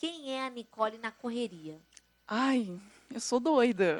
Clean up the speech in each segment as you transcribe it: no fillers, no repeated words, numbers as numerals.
quem é a Nicole na correria? Ai, eu sou doida.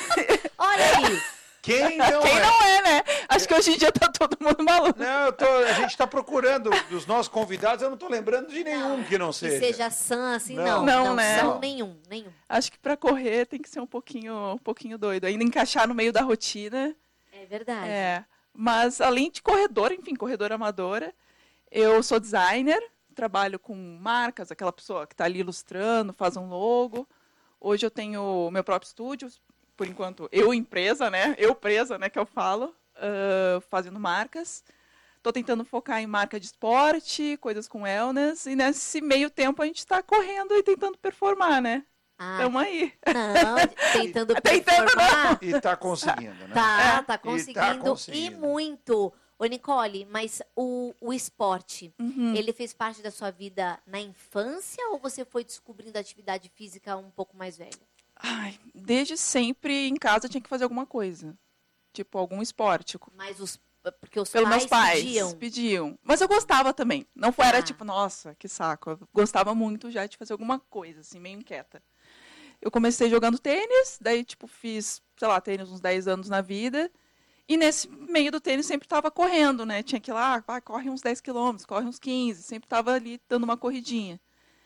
Olha aí. Quem não Quem é? não é, né? Acho que hoje em dia tá todo mundo maluco. Não, a gente está procurando dos nossos convidados, eu não estou lembrando de nenhum que não Que seja. seja sã, assim, não. Não, né? São Não. nenhum. Acho que pra correr tem que ser um pouquinho doido. Ainda encaixar no meio da rotina. É verdade. É. Mas além de corredora, enfim, corredora amadora, eu sou designer, trabalho com marcas, aquela pessoa que está ali ilustrando, faz um logo. Hoje eu tenho o meu próprio estúdio, por enquanto, eu empresa, né? Eu presa, né, que eu falo, fazendo marcas. Estou tentando focar em marca de esporte, coisas com wellness, e nesse meio tempo a gente está correndo e tentando performar, né? Estamos aí. Não, tentando Tentando performar. E está conseguindo, né? Tá conseguindo. E muito. Ô, Nicole, mas o esporte, ele fez parte da sua vida na infância ou você foi descobrindo a atividade física um pouco mais velha? Ai, desde sempre em casa tinha que fazer alguma coisa. Tipo, algum esporte. Mas porque os Pelos pais meus pais pediam. Mas eu gostava também. Não foi, era Ah. tipo, nossa, que saco. Eu gostava muito já de fazer alguma coisa, assim, meio inquieta. Eu comecei jogando tênis, daí, tipo, fiz, sei lá, tênis uns 10 anos na vida. E nesse meio do tênis sempre estava correndo, né? Tinha que ir lá, corre uns 10 quilômetros, corre uns 15. Sempre estava ali dando uma corridinha.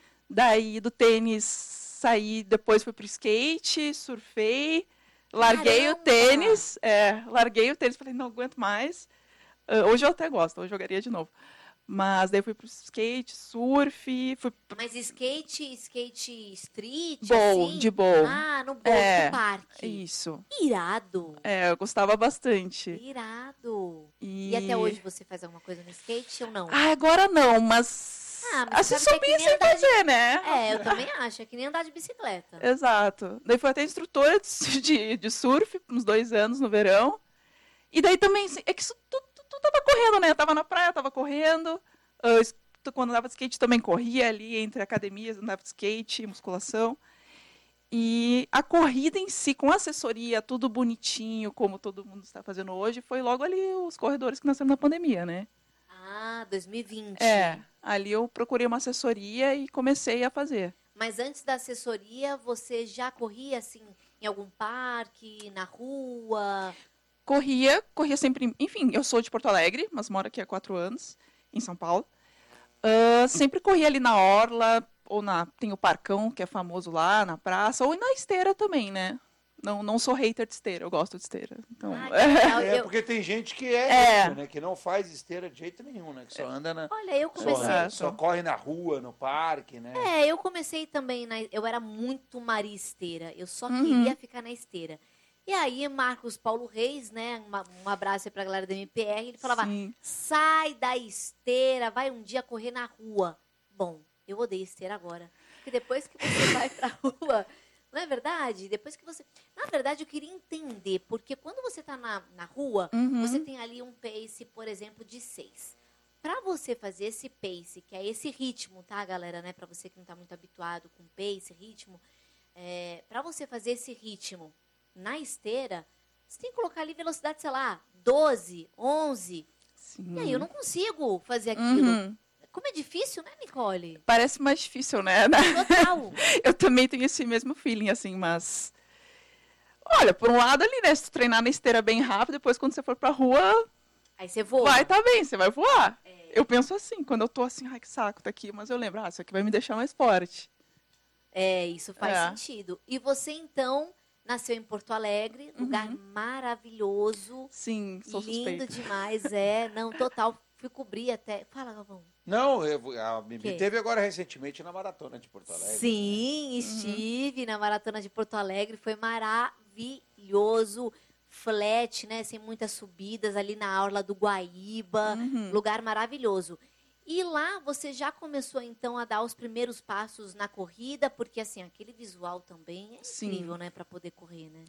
Daí do tênis saí, depois fui pro skate, surfei, larguei o tênis. Larguei o tênis, falei, não aguento mais. Hoje eu até gosto, hoje eu jogaria de novo. Mas daí fui pro skate, surf, fui Mas skate street, bowl, assim? de bowl. Ah, no bowl do parque. Isso. Irado. Eu gostava bastante. Irado. E até hoje você faz alguma coisa no skate ou não? Agora não, mas mas assim, sabe que é subir que nem sem andar de- fazer, né? Eu também acho. É que nem andar de bicicleta. Exato. Daí fui até instrutora de surf, uns 2 anos no verão. E daí também, assim, é que isso tudo tava correndo, né? Eu tava na praia, tava correndo. Quando andava de skate também corria ali entre academias, andava de skate, musculação. E a corrida em si, com assessoria, tudo bonitinho, como todo mundo está fazendo hoje, foi logo ali os corredores que nasceram na pandemia, né? 2020. Ali eu procurei uma assessoria e comecei a fazer. Mas antes da assessoria, você já corria, assim, em algum parque, na rua? Corria sempre... Enfim, eu sou de Porto Alegre, mas moro aqui há 4 anos, em São Paulo. Sempre corria ali na orla, ou tem o Parcão, que é famoso lá, na praça, ou na esteira também, né? Não sou hater de esteira, eu gosto de esteira. Então... Porque tem gente que isso, né? Que não faz esteira de jeito nenhum, né? Que só anda na... Olha, eu comecei... Só corre na rua, no parque, né? Eu comecei também... Eu era muito Maria Esteira. Eu só queria ficar na esteira. E aí, Marcos Paulo Reis, né? Um abraço aí pra galera da MPR. Ele falava, sai da esteira, vai um dia correr na rua. Bom, eu odeio esteira agora. Porque depois que você vai pra rua... Não é verdade? Depois que você... Na verdade, eu queria entender, porque quando você está na rua, você tem ali um pace, por exemplo, de 6. Para você fazer esse pace, que é esse ritmo, tá, galera? Né? Para você que não está muito habituado com pace, ritmo, para você fazer esse ritmo na esteira, você tem que colocar ali velocidade, sei lá, 12, 11. Sim. E aí eu não consigo fazer aquilo. Como é difícil, né, Nicole? Parece mais difícil, né? Total. Eu também tenho esse mesmo feeling, assim, mas... Olha, por um lado ali, né? Se tu treinar na esteira bem rápido, depois quando você for pra rua... Aí você voa. Vai tá bem, você vai voar. Eu penso assim, quando eu tô assim, ai, que saco, tá aqui, mas eu lembro, isso aqui vai me deixar mais forte. Isso faz sentido. E você, então, nasceu em Porto Alegre, lugar maravilhoso. Sim, sou lindo suspeita. demais, Não, total. Fui cobrir até... Fala, Galvão. Não, a Bibi teve agora recentemente na Maratona de Porto Alegre. Sim, estive na Maratona de Porto Alegre, foi maravilhoso, flat, né, sem muitas subidas, ali na orla do Guaíba, lugar maravilhoso. E lá você já começou, então, a dar os primeiros passos na corrida, porque, assim, aquele visual também é incrível, né, para poder correr, né?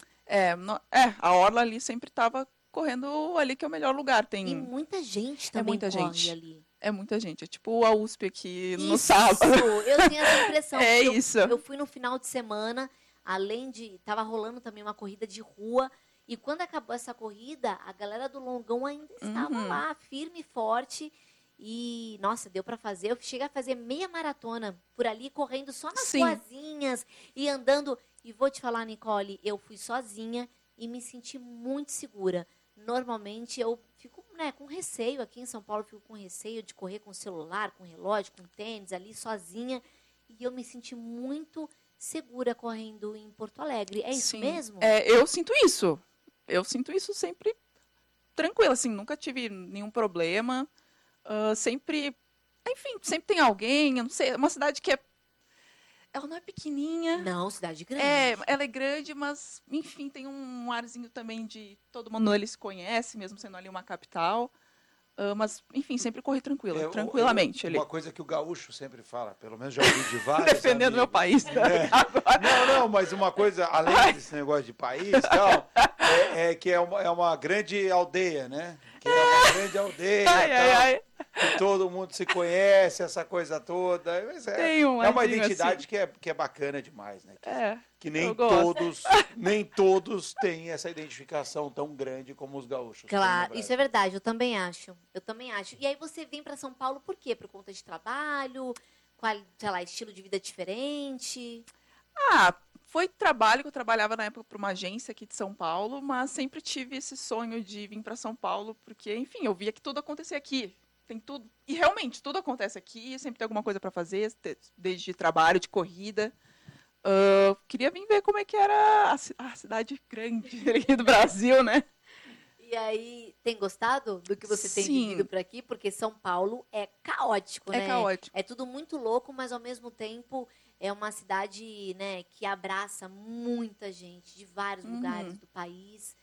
A orla ali sempre estava correndo ali, que é o melhor lugar. Tem... E muita gente também corre ali. É muita gente. É tipo a USP aqui no sábado. Eu tenho essa impressão. Isso. Eu fui no final de semana, além de... Tava rolando também uma corrida de rua. E quando acabou essa corrida, a galera do Longão ainda estava lá, firme e forte. E, nossa, deu pra fazer. Eu cheguei a fazer meia maratona por ali, correndo só nas Sim. ruazinhas e andando. E vou te falar, Nicole, eu fui sozinha e me senti muito segura. Normalmente eu fico, né, com receio. Aqui em São Paulo eu fico com receio de correr com celular, com relógio, com tênis, ali sozinha. E eu me senti muito segura correndo em Porto Alegre. É isso Sim. mesmo? Eu sinto isso. Eu sinto isso sempre tranquila, assim, nunca tive nenhum problema. Sempre, enfim, sempre tem alguém, eu não sei, é uma cidade que ela não é pequenininha. Não, cidade grande. Ela é grande, mas, enfim, tem um arzinho também de todo mundo ali se conhece, mesmo sendo ali uma capital. Mas, enfim, sempre corri tranquilamente ali. Uma coisa que o gaúcho sempre fala, pelo menos já ouvi de vários Defendendo amigos. meu país. Né? Não, mas uma coisa, além desse negócio de país, tal, que é uma grande aldeia, né? Que é uma grande aldeia, que todo mundo se conhece, essa coisa toda. Mas é uma identidade assim. que é bacana demais, né? Que nem todos têm essa identificação tão grande como os gaúchos. Claro, isso é verdade, eu também acho. E aí você vem para São Paulo por quê? Por conta de trabalho? Sei lá, estilo de vida diferente? Foi trabalho, que eu trabalhava na época para uma agência aqui de São Paulo, mas sempre tive esse sonho de vir para São Paulo, porque, enfim, eu via que tudo acontecia aqui. Tem tudo. E realmente, tudo acontece aqui, sempre tem alguma coisa para fazer, desde trabalho, de corrida. Queria vir ver como é que era a cidade grande aqui do Brasil, né? E aí, tem gostado do que você tem vivido por aqui? Porque São Paulo é caótico, né? É caótico. É tudo muito louco, mas ao mesmo tempo é uma cidade, né, que abraça muita gente de vários lugares do país.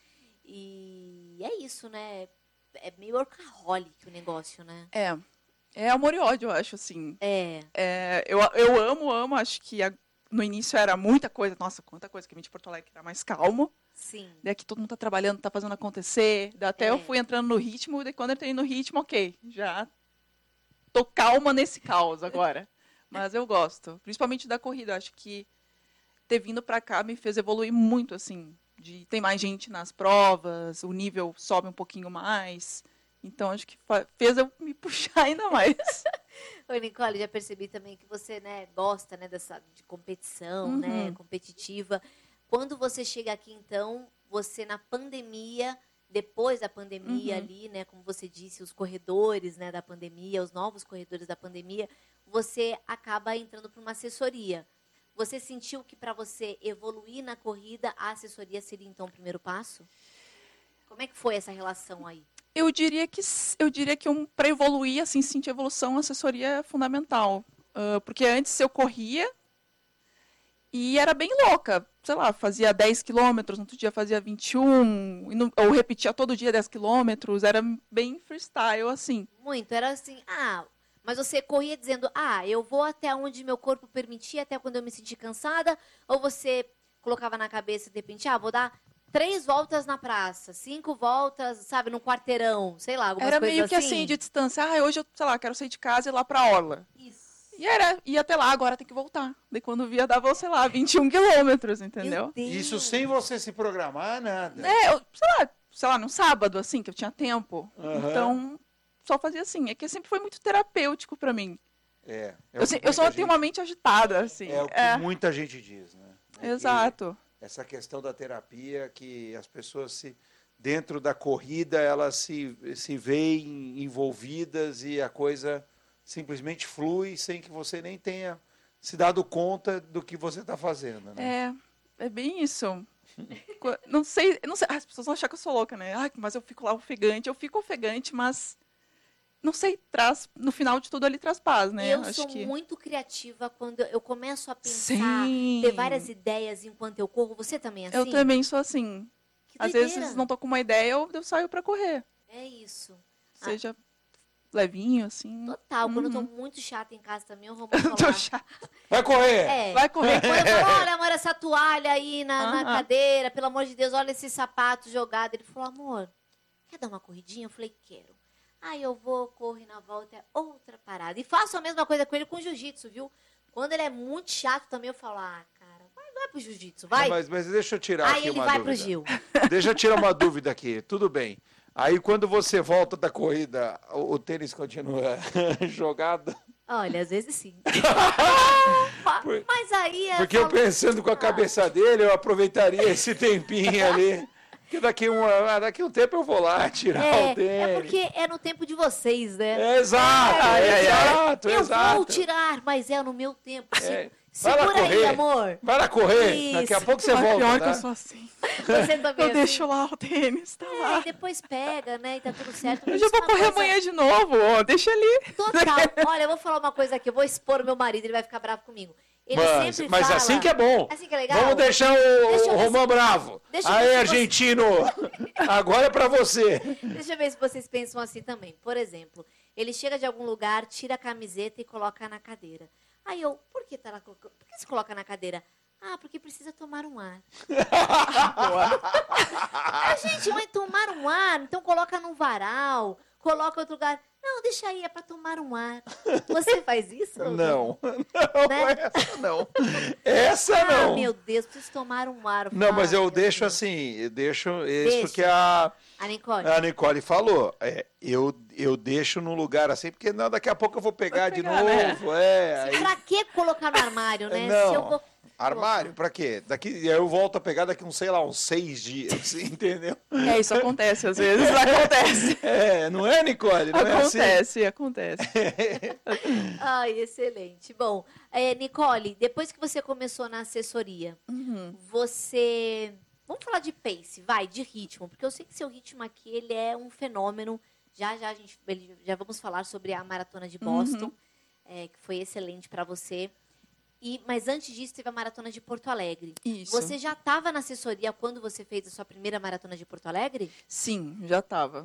E é isso, né? É meio workaholic o negócio, né? É amor e ódio, eu acho, assim. Eu amo, acho que no início era muita coisa. Nossa, quanta coisa, que vim de Porto Alegre era mais calmo. Sim. Daí que todo mundo tá trabalhando, tá fazendo acontecer. Daí até eu fui entrando no ritmo, daí quando eu entrei no ritmo, ok, já tô calma nesse caos agora. Mas eu gosto, principalmente da corrida. Acho que ter vindo pra cá me fez evoluir muito, assim. Tem mais gente nas provas, o nível sobe um pouquinho mais. Então, acho que fez eu me puxar ainda mais. Oi, Nicole, já percebi também que você, né, gosta, né, de competição, né, competitiva. Quando você chega aqui, então, você na pandemia, depois da pandemia ali, né, como você disse, os corredores, né, da pandemia, os novos corredores da pandemia, você acaba entrando para uma assessoria. Você sentiu que para você evoluir na corrida, a assessoria seria, então, o primeiro passo? Como é que foi essa relação aí? Eu diria que para evoluir, assim, sentir evolução, a assessoria é fundamental. Porque antes eu corria e era bem louca. Sei lá, fazia 10 quilômetros, no outro dia fazia 21, ou repetia todo dia 10 quilômetros. Era bem freestyle, assim. Muito, era assim, mas você corria dizendo, eu vou até onde meu corpo permitir, até quando eu me sentir cansada, ou você colocava na cabeça, de repente, vou dar 3 voltas na praça, 5 voltas, sabe, num quarteirão, sei lá, algumas coisas assim. Era meio que assim, de distância. Hoje eu, sei lá, quero sair de casa e ir lá pra orla. Isso. E ia até lá, agora tem que voltar. Daí quando via, dava, sei lá, 21 quilômetros, entendeu? Isso sem você se programar, nada. Sei lá, num sábado, assim, que eu tinha tempo. Então, só fazia assim. É que sempre foi muito terapêutico pra mim. Eu só tenho uma mente agitada, assim. É o que muita gente diz, né? Exato. Essa questão da terapia, que as pessoas dentro da corrida, elas se veem envolvidas e a coisa simplesmente flui sem que você nem tenha se dado conta do que você está fazendo, né? É bem isso. Não sei, as pessoas vão achar que eu sou louca, né? Mas eu fico lá ofegante. Eu fico ofegante, mas não sei, no final de tudo ali traz paz, né? Eu sou muito criativa quando eu começo a pensar, ter várias ideias enquanto eu corro. Você também é assim? Eu também sou assim. Às vezes não tô com uma ideia, eu saio pra correr. É isso. Seja levinho, assim. Total. Quando eu tô muito chata em casa também, eu vou falar. Vai correr! Vai correr. Quando eu falo, olha, amor, essa toalha aí na cadeira, pelo amor de Deus, olha esse sapato jogado. Ele falou, amor, quer dar uma corridinha? Eu falei, quero. Aí eu vou, corro e na volta é outra parada. E faço a mesma coisa com ele com jiu-jitsu, viu? Quando ele é muito chato também, eu falo, cara, vai pro jiu-jitsu, vai. Mas deixa eu tirar aqui uma dúvida. Aí ele vai pro Gil. Deixa eu tirar uma dúvida aqui, tudo bem. Aí quando você volta da corrida, o tênis continua jogado? Olha, às vezes sim. Mas aí... Porque eu pensando com a cabeça dele, eu aproveitaria esse tempinho ali. Porque daqui um tempo eu vou lá tirar o tênis. É porque é no tempo de vocês, né? Exato. Eu vou tirar, mas é no meu tempo. Segura aí, amor. Vai lá correr. Isso. Daqui a pouco você volta. Pior que eu sou assim. Você também eu deixo lá o tênis, tá lá. E depois pega, né? E tá tudo certo. Eu já vou correr amanhã de novo, deixa ali. Total. Olha, eu vou falar uma coisa aqui. Eu vou expor o meu marido, ele vai ficar bravo comigo. Ele sempre mas fala... assim que é bom. Assim que é legal. Vamos deixar o Romão bravo. Aí, argentino. Agora é pra você. Deixa eu ver se vocês pensam assim também. Por exemplo, ele chega de algum lugar, tira a camiseta e coloca na cadeira. Aí eu, por que você coloca na cadeira? Ah, porque precisa tomar um ar. Gente, mas tomar um ar, então coloca num varal, coloca em outro lugar. Não, deixa aí, é pra tomar um ar. Você faz isso? Não, né? essa não. Essa não. Ah, meu Deus, preciso tomar um ar. Não, mas eu deixo assim, isso porque a Nicole falou. Eu deixo num lugar assim, porque não, daqui a pouco eu vou pegar de novo. Né? Pra que colocar no armário, né? Não. Armário? Pra quê? Daqui, eu volto a pegar daqui uns 6 dias, entendeu? Isso acontece às vezes, acontece. Não é, Nicole? Não acontece. Ai, excelente. Bom, Nicole, depois que você começou na assessoria, você... Vamos falar de pace, de ritmo, porque eu sei que seu ritmo aqui, ele é um fenômeno. Já vamos falar sobre a Maratona de Boston, que foi excelente para você. Mas antes disso, teve a Maratona de Porto Alegre. Isso. Você já estava na assessoria quando você fez a sua primeira Maratona de Porto Alegre? Sim, já estava.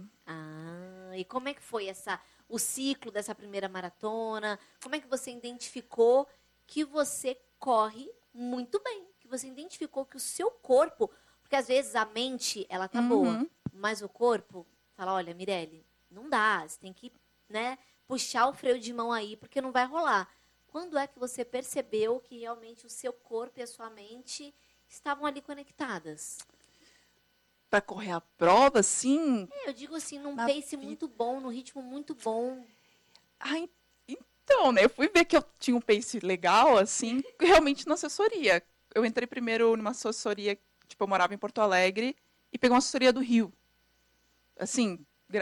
E como é que foi o ciclo dessa primeira maratona? Como é que você identificou que você corre muito bem? Que você identificou que o seu corpo... Porque às vezes a mente, ela tá boa, mas o corpo fala, olha, Mirelle, não dá, você tem que, né, puxar o freio de mão aí, porque não vai rolar. Quando é que você percebeu que realmente o seu corpo e a sua mente estavam ali conectadas? Para correr a prova, sim. Eu digo assim, num pace muito bom, num ritmo muito bom. Então, né? Eu fui ver que eu tinha um pace legal, assim, realmente na assessoria. Eu entrei primeiro numa assessoria, eu morava em Porto Alegre, e peguei uma assessoria do Rio. Assim,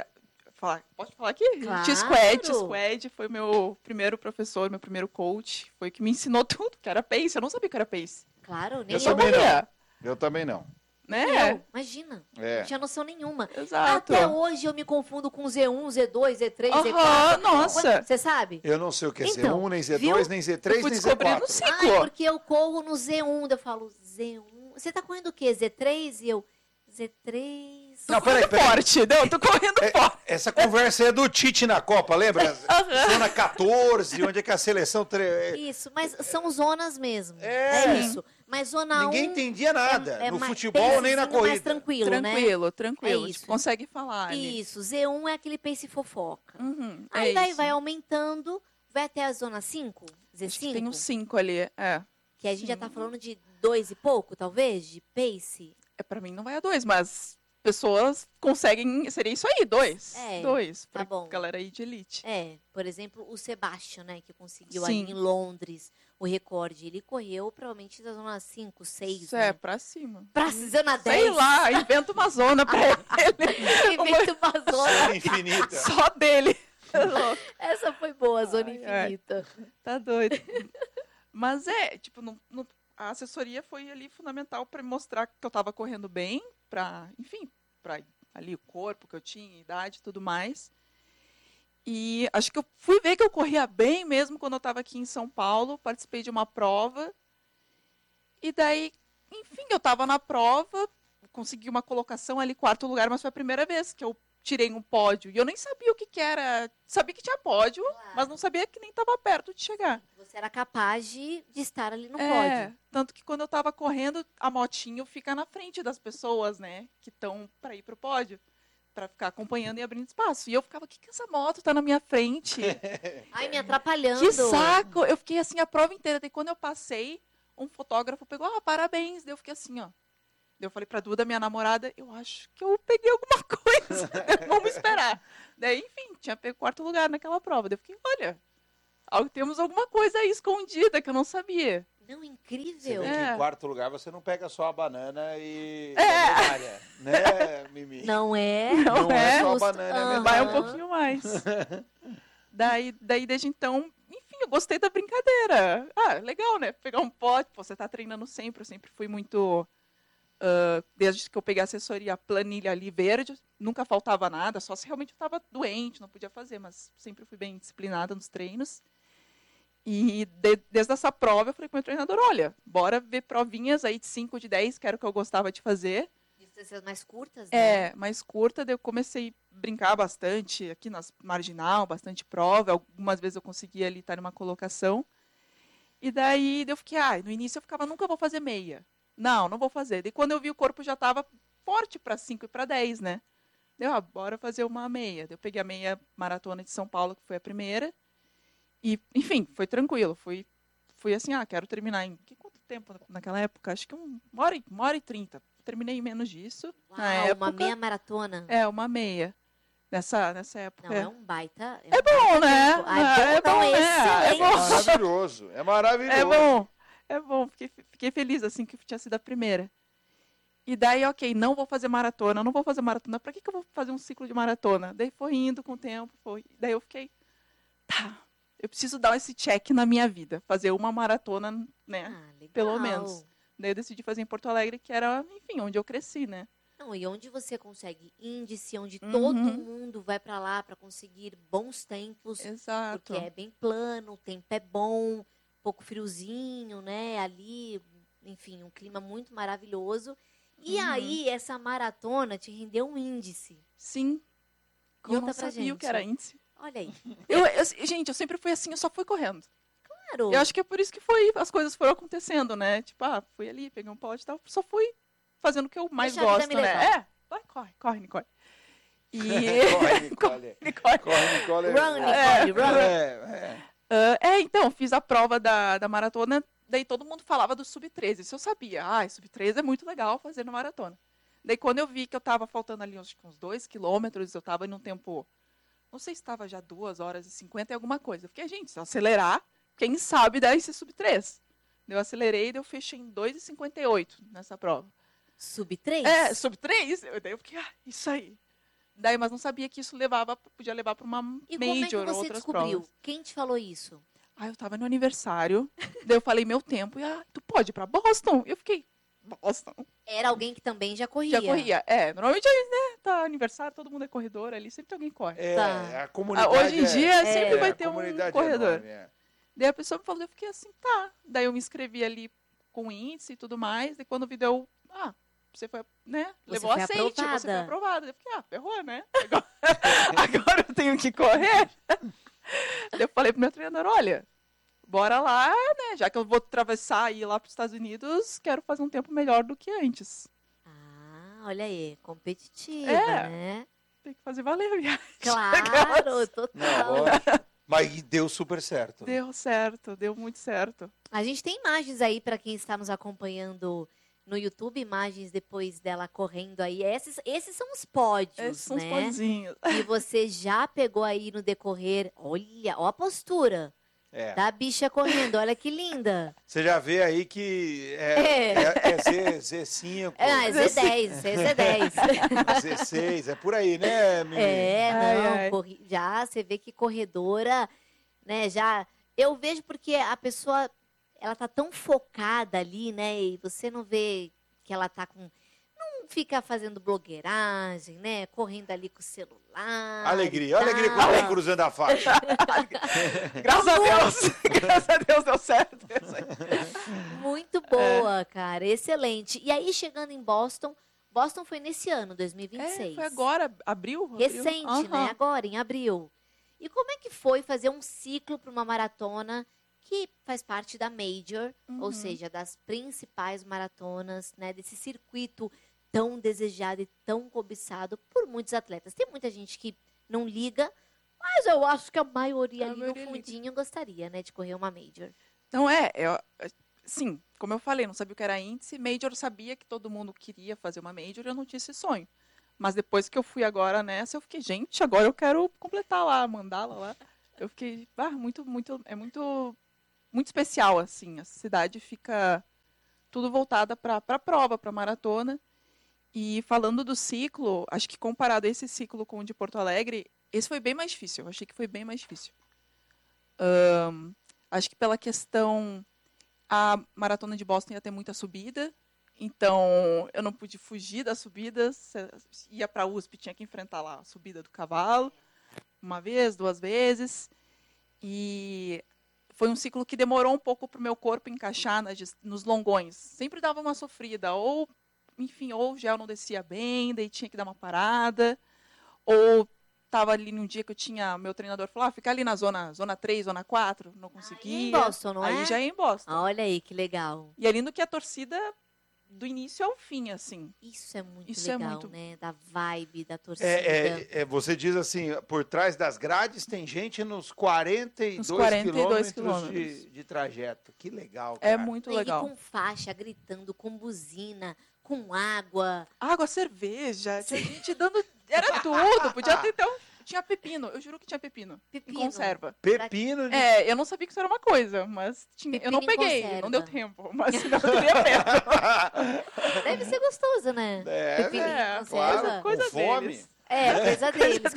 pode falar aqui? Claro. T-Squad foi meu primeiro professor, meu primeiro coach. Foi que me ensinou tudo, que era pace. Eu não sabia que era pace. Claro, nem eu também não. Né? Imagina. Não tinha noção nenhuma. Exato. Até hoje eu me confundo com Z1, Z2, Z3, Z4. Nossa. Você sabe? Eu não sei o que é Z1, nem Z2, nem Z3, nem Z4. No ciclo. Porque eu corro no Z1. Eu falo, Z1. Você tá correndo o quê? Z3? E eu, Z3... Não, peraí. Forte, não, eu tô correndo forte. Essa conversa é do Tite na Copa, lembra? Zona 14, onde é que a seleção... Isso, mas são zonas mesmo. É isso. Mas zona 1... Ninguém entendia nada, no futebol nem na corrida. Mais tranquilo, né? Tranquilo. Consegue falar ali. Isso, Z1 é aquele pace fofoca. Aí vai aumentando, vai até a zona 5, Z5. Tem uns 5 ali, Que a gente já tá falando de 2 e pouco, talvez, de pace. Pra mim não vai a 2, mas... pessoas conseguem, seria isso aí, 2. 2, pra galera aí de elite. Por exemplo, o Sebastian, né, que conseguiu ali em Londres o recorde. Ele correu provavelmente da zona 5, 6, isso né? pra cima. Pra zona 10. Sei lá, inventa uma zona pra ele. Inventa uma zona. Infinita. Só dele. Essa foi boa, zona infinita. Tá doido. Mas a assessoria foi ali fundamental para mostrar que eu estava correndo bem, para ali o corpo que eu tinha, idade e tudo mais. E acho que eu fui ver que eu corria bem mesmo quando eu estava aqui em São Paulo, participei de uma prova. E daí, enfim, eu estava na prova, consegui uma colocação ali, 4º lugar, mas foi a primeira vez que eu tirei um pódio. E eu nem sabia o que era. Sabia que tinha pódio, mas não sabia que nem estava perto de chegar. Você era capaz de estar ali no pódio. Tanto que quando eu estava correndo, a motinho fica na frente das pessoas, né? Que estão para ir pro pódio. Para ficar acompanhando e abrindo espaço. E eu ficava, o que essa moto tá na minha frente? Ai, me atrapalhando. Que saco! Eu fiquei assim a prova inteira. Daí quando eu passei, um fotógrafo pegou, parabéns. Daí eu fiquei assim, ó. Eu falei pra Duda, minha namorada, eu acho que eu peguei alguma coisa. Vamos esperar. Daí, enfim, tinha pego 4º lugar naquela prova. Daí eu fiquei, olha, temos alguma coisa aí escondida que eu não sabia. Não, Você incrível. vê que em 4º lugar você não pega só a banana e a medalha, né, Mimi? Não é? Não é só a Justo. banana e a medalha. Vai um pouquinho mais. Daí, desde então, enfim, eu gostei da brincadeira. Legal, né? Pegar um pote, você tá treinando sempre. Eu sempre fui muito... desde que eu peguei a assessoria, a planilha ali verde, nunca faltava nada, só se realmente eu estava doente, não podia fazer, mas sempre fui bem disciplinada nos treinos. E desde essa prova eu falei para o meu treinador, olha, bora ver provinhas aí de 5, de 10, que era o que eu gostava de fazer. Essas mais curtas, né? Mais curta, daí eu comecei a brincar bastante aqui nas marginal, bastante prova, algumas vezes eu conseguia ali estar numa colocação. E daí eu fiquei, no início eu ficava, nunca vou fazer meia. Não vou fazer. Daí quando eu vi o corpo já estava forte para 5 e para 10, né? Deu, bora fazer uma meia. Daí eu peguei a meia maratona de São Paulo, que foi a primeira. E, enfim, foi tranquilo. Fui assim, quero terminar em... Quanto tempo naquela época? Acho que 1h30. Terminei em menos disso. Uau, na época. Uma meia maratona. Uma meia. Nessa época. Não, é um baita. É bom, né? É bom, né? excelente. É maravilhoso, é maravilhoso. É bom. Fiquei feliz, assim, que tinha sido a primeira. E daí, não vou fazer maratona. Pra que eu vou fazer um ciclo de maratona? Daí foi indo com o tempo. Daí eu fiquei, eu preciso dar esse check na minha vida. Fazer uma maratona, né? Legal. Pelo menos. Daí eu decidi fazer em Porto Alegre, que era, enfim, onde eu cresci, né? Não, e onde você consegue índice, onde todo mundo vai para lá para conseguir bons tempos. Exato. Porque é bem plano, o tempo é bom, um pouco friozinho, né? Ali, enfim, um clima muito maravilhoso. E aí, essa maratona te rendeu um índice. Sim. Conta eu não pra sabia gente. o que era índice. Olha aí. Gente, eu sempre fui assim, eu só fui correndo. Claro. Eu acho que é por isso que as coisas foram acontecendo, né? Tipo, fui ali, peguei um pote e tal. Só fui fazendo o que eu mais gosto, né? Vai, corre, Nicole. E... Corre, Nicole. Corre, Nicole. Run, Nicole, run. Então, fiz a prova da maratona, daí todo mundo falava do sub-13. Isso eu sabia. Sub-13 é muito legal fazer na maratona. Daí quando eu vi que eu tava faltando ali uns 2 quilômetros, eu tava em um tempo, não sei se estava já 2h50 e alguma coisa. Eu fiquei, gente, se eu acelerar, quem sabe dá esse sub-3. Eu acelerei e eu fechei em 2h58 nessa prova. Sub-3? Sub-3. Daí eu fiquei, isso aí. Daí, mas não sabia que isso podia levar para uma e major como é que ou você outras descobriu? provas. Quem te falou isso? Eu tava no aniversário, daí eu falei meu tempo, e tu pode ir pra Boston? Eu fiquei, Boston? Era alguém que também já corria. Já corria, normalmente, né, tá aniversário, todo mundo é corredor ali, sempre tem alguém que corre. A comunidade hoje em dia, sempre vai ter um corredor. Enorme, Daí a pessoa me falou, eu fiquei assim, Daí eu me inscrevi ali com índice e tudo mais, daí quando vi deu, você foi, né, levou aceite, você foi aprovada. Eu fiquei, ferrou, né? Agora eu tenho que correr. Daí eu falei pro meu treinador, olha, bora lá, né, já que eu vou atravessar e ir lá para os Estados Unidos, quero fazer um tempo melhor do que antes. Olha aí, competitiva, né? Tem que fazer valer a viagem. Claro, total. Não, mas deu super certo. Deu certo, deu muito certo. A gente tem imagens aí para quem está nos acompanhando no YouTube, imagens depois dela correndo aí. Esses são os pódios, Esses são né? os podzinhos. E você já pegou aí no decorrer, olha, ó a postura da bicha correndo, olha que linda. Você já vê aí que é Z5. É Z10, Z10. Z6, é por aí, né, Mimi? Já você vê que corredora, né, já... Eu vejo porque a pessoa, ela tá tão focada ali, né, e você não vê que ela tá com... Não fica fazendo blogueiragem, né, correndo ali com o celular. Alegria quando tá cruzando a faixa. Graças a Deus deu certo. Muito boa, cara, excelente. E aí, chegando em Boston foi nesse ano, 2026. Foi agora, abril? Recente, né, agora, em abril. E como é que foi fazer um ciclo para uma maratona que faz parte da Major, ou seja, das principais maratonas, né, desse circuito tão desejado e tão cobiçado por muitos atletas? Tem muita gente que não liga, mas eu acho que a maioria ali no fundinho gostaria, né, de correr uma Major. Não sim, como eu falei, não sabia o que era índice. Major eu sabia que todo mundo queria fazer uma major, eu não tinha esse sonho. Mas depois que eu fui agora nessa, eu fiquei, gente, agora eu quero completar lá, mandá-la lá. Eu fiquei, muito especial, assim. A cidade fica tudo voltada para a prova, para a maratona. E falando do ciclo, acho que comparado esse ciclo com o de Porto Alegre, esse foi bem mais difícil. Eu achei que foi bem mais difícil. Acho que pela questão, a maratona de Boston ia ter muita subida, então eu não pude fugir das subidas. Ia para a USP, tinha que enfrentar lá a subida do cavalo, uma vez, 2 vezes. E foi um ciclo que demorou um pouco para o meu corpo encaixar nos longões. Sempre dava uma sofrida, ou o gel não descia bem, daí tinha que dar uma parada, ou estava ali num dia que eu tinha, meu treinador falou, fica ali na zona 3, zona 4, não conseguia. Aí em Boston, não é? Aí já é em Boston. Olha aí, que legal. E ali no que a torcida, do início ao fim, assim. Isso é muito legal, né? Da vibe, da torcida. Você diz assim, por trás das grades tem gente nos 42 quilômetros de trajeto. Que legal, cara. É muito legal. E com faixa, gritando, com buzina, com água. Água, cerveja, tinha gente dando... Era tudo, podia ter até Tinha pepino, eu juro que tinha pepino. Em conserva. Pepino? Eu não sabia que isso era uma coisa, mas tinha. Eu não peguei, não deu tempo, mas senão eu teria pego. Deve ser gostoso, né? Pepino em conserva. Claro, coisa com fome. deles. Coisa deles.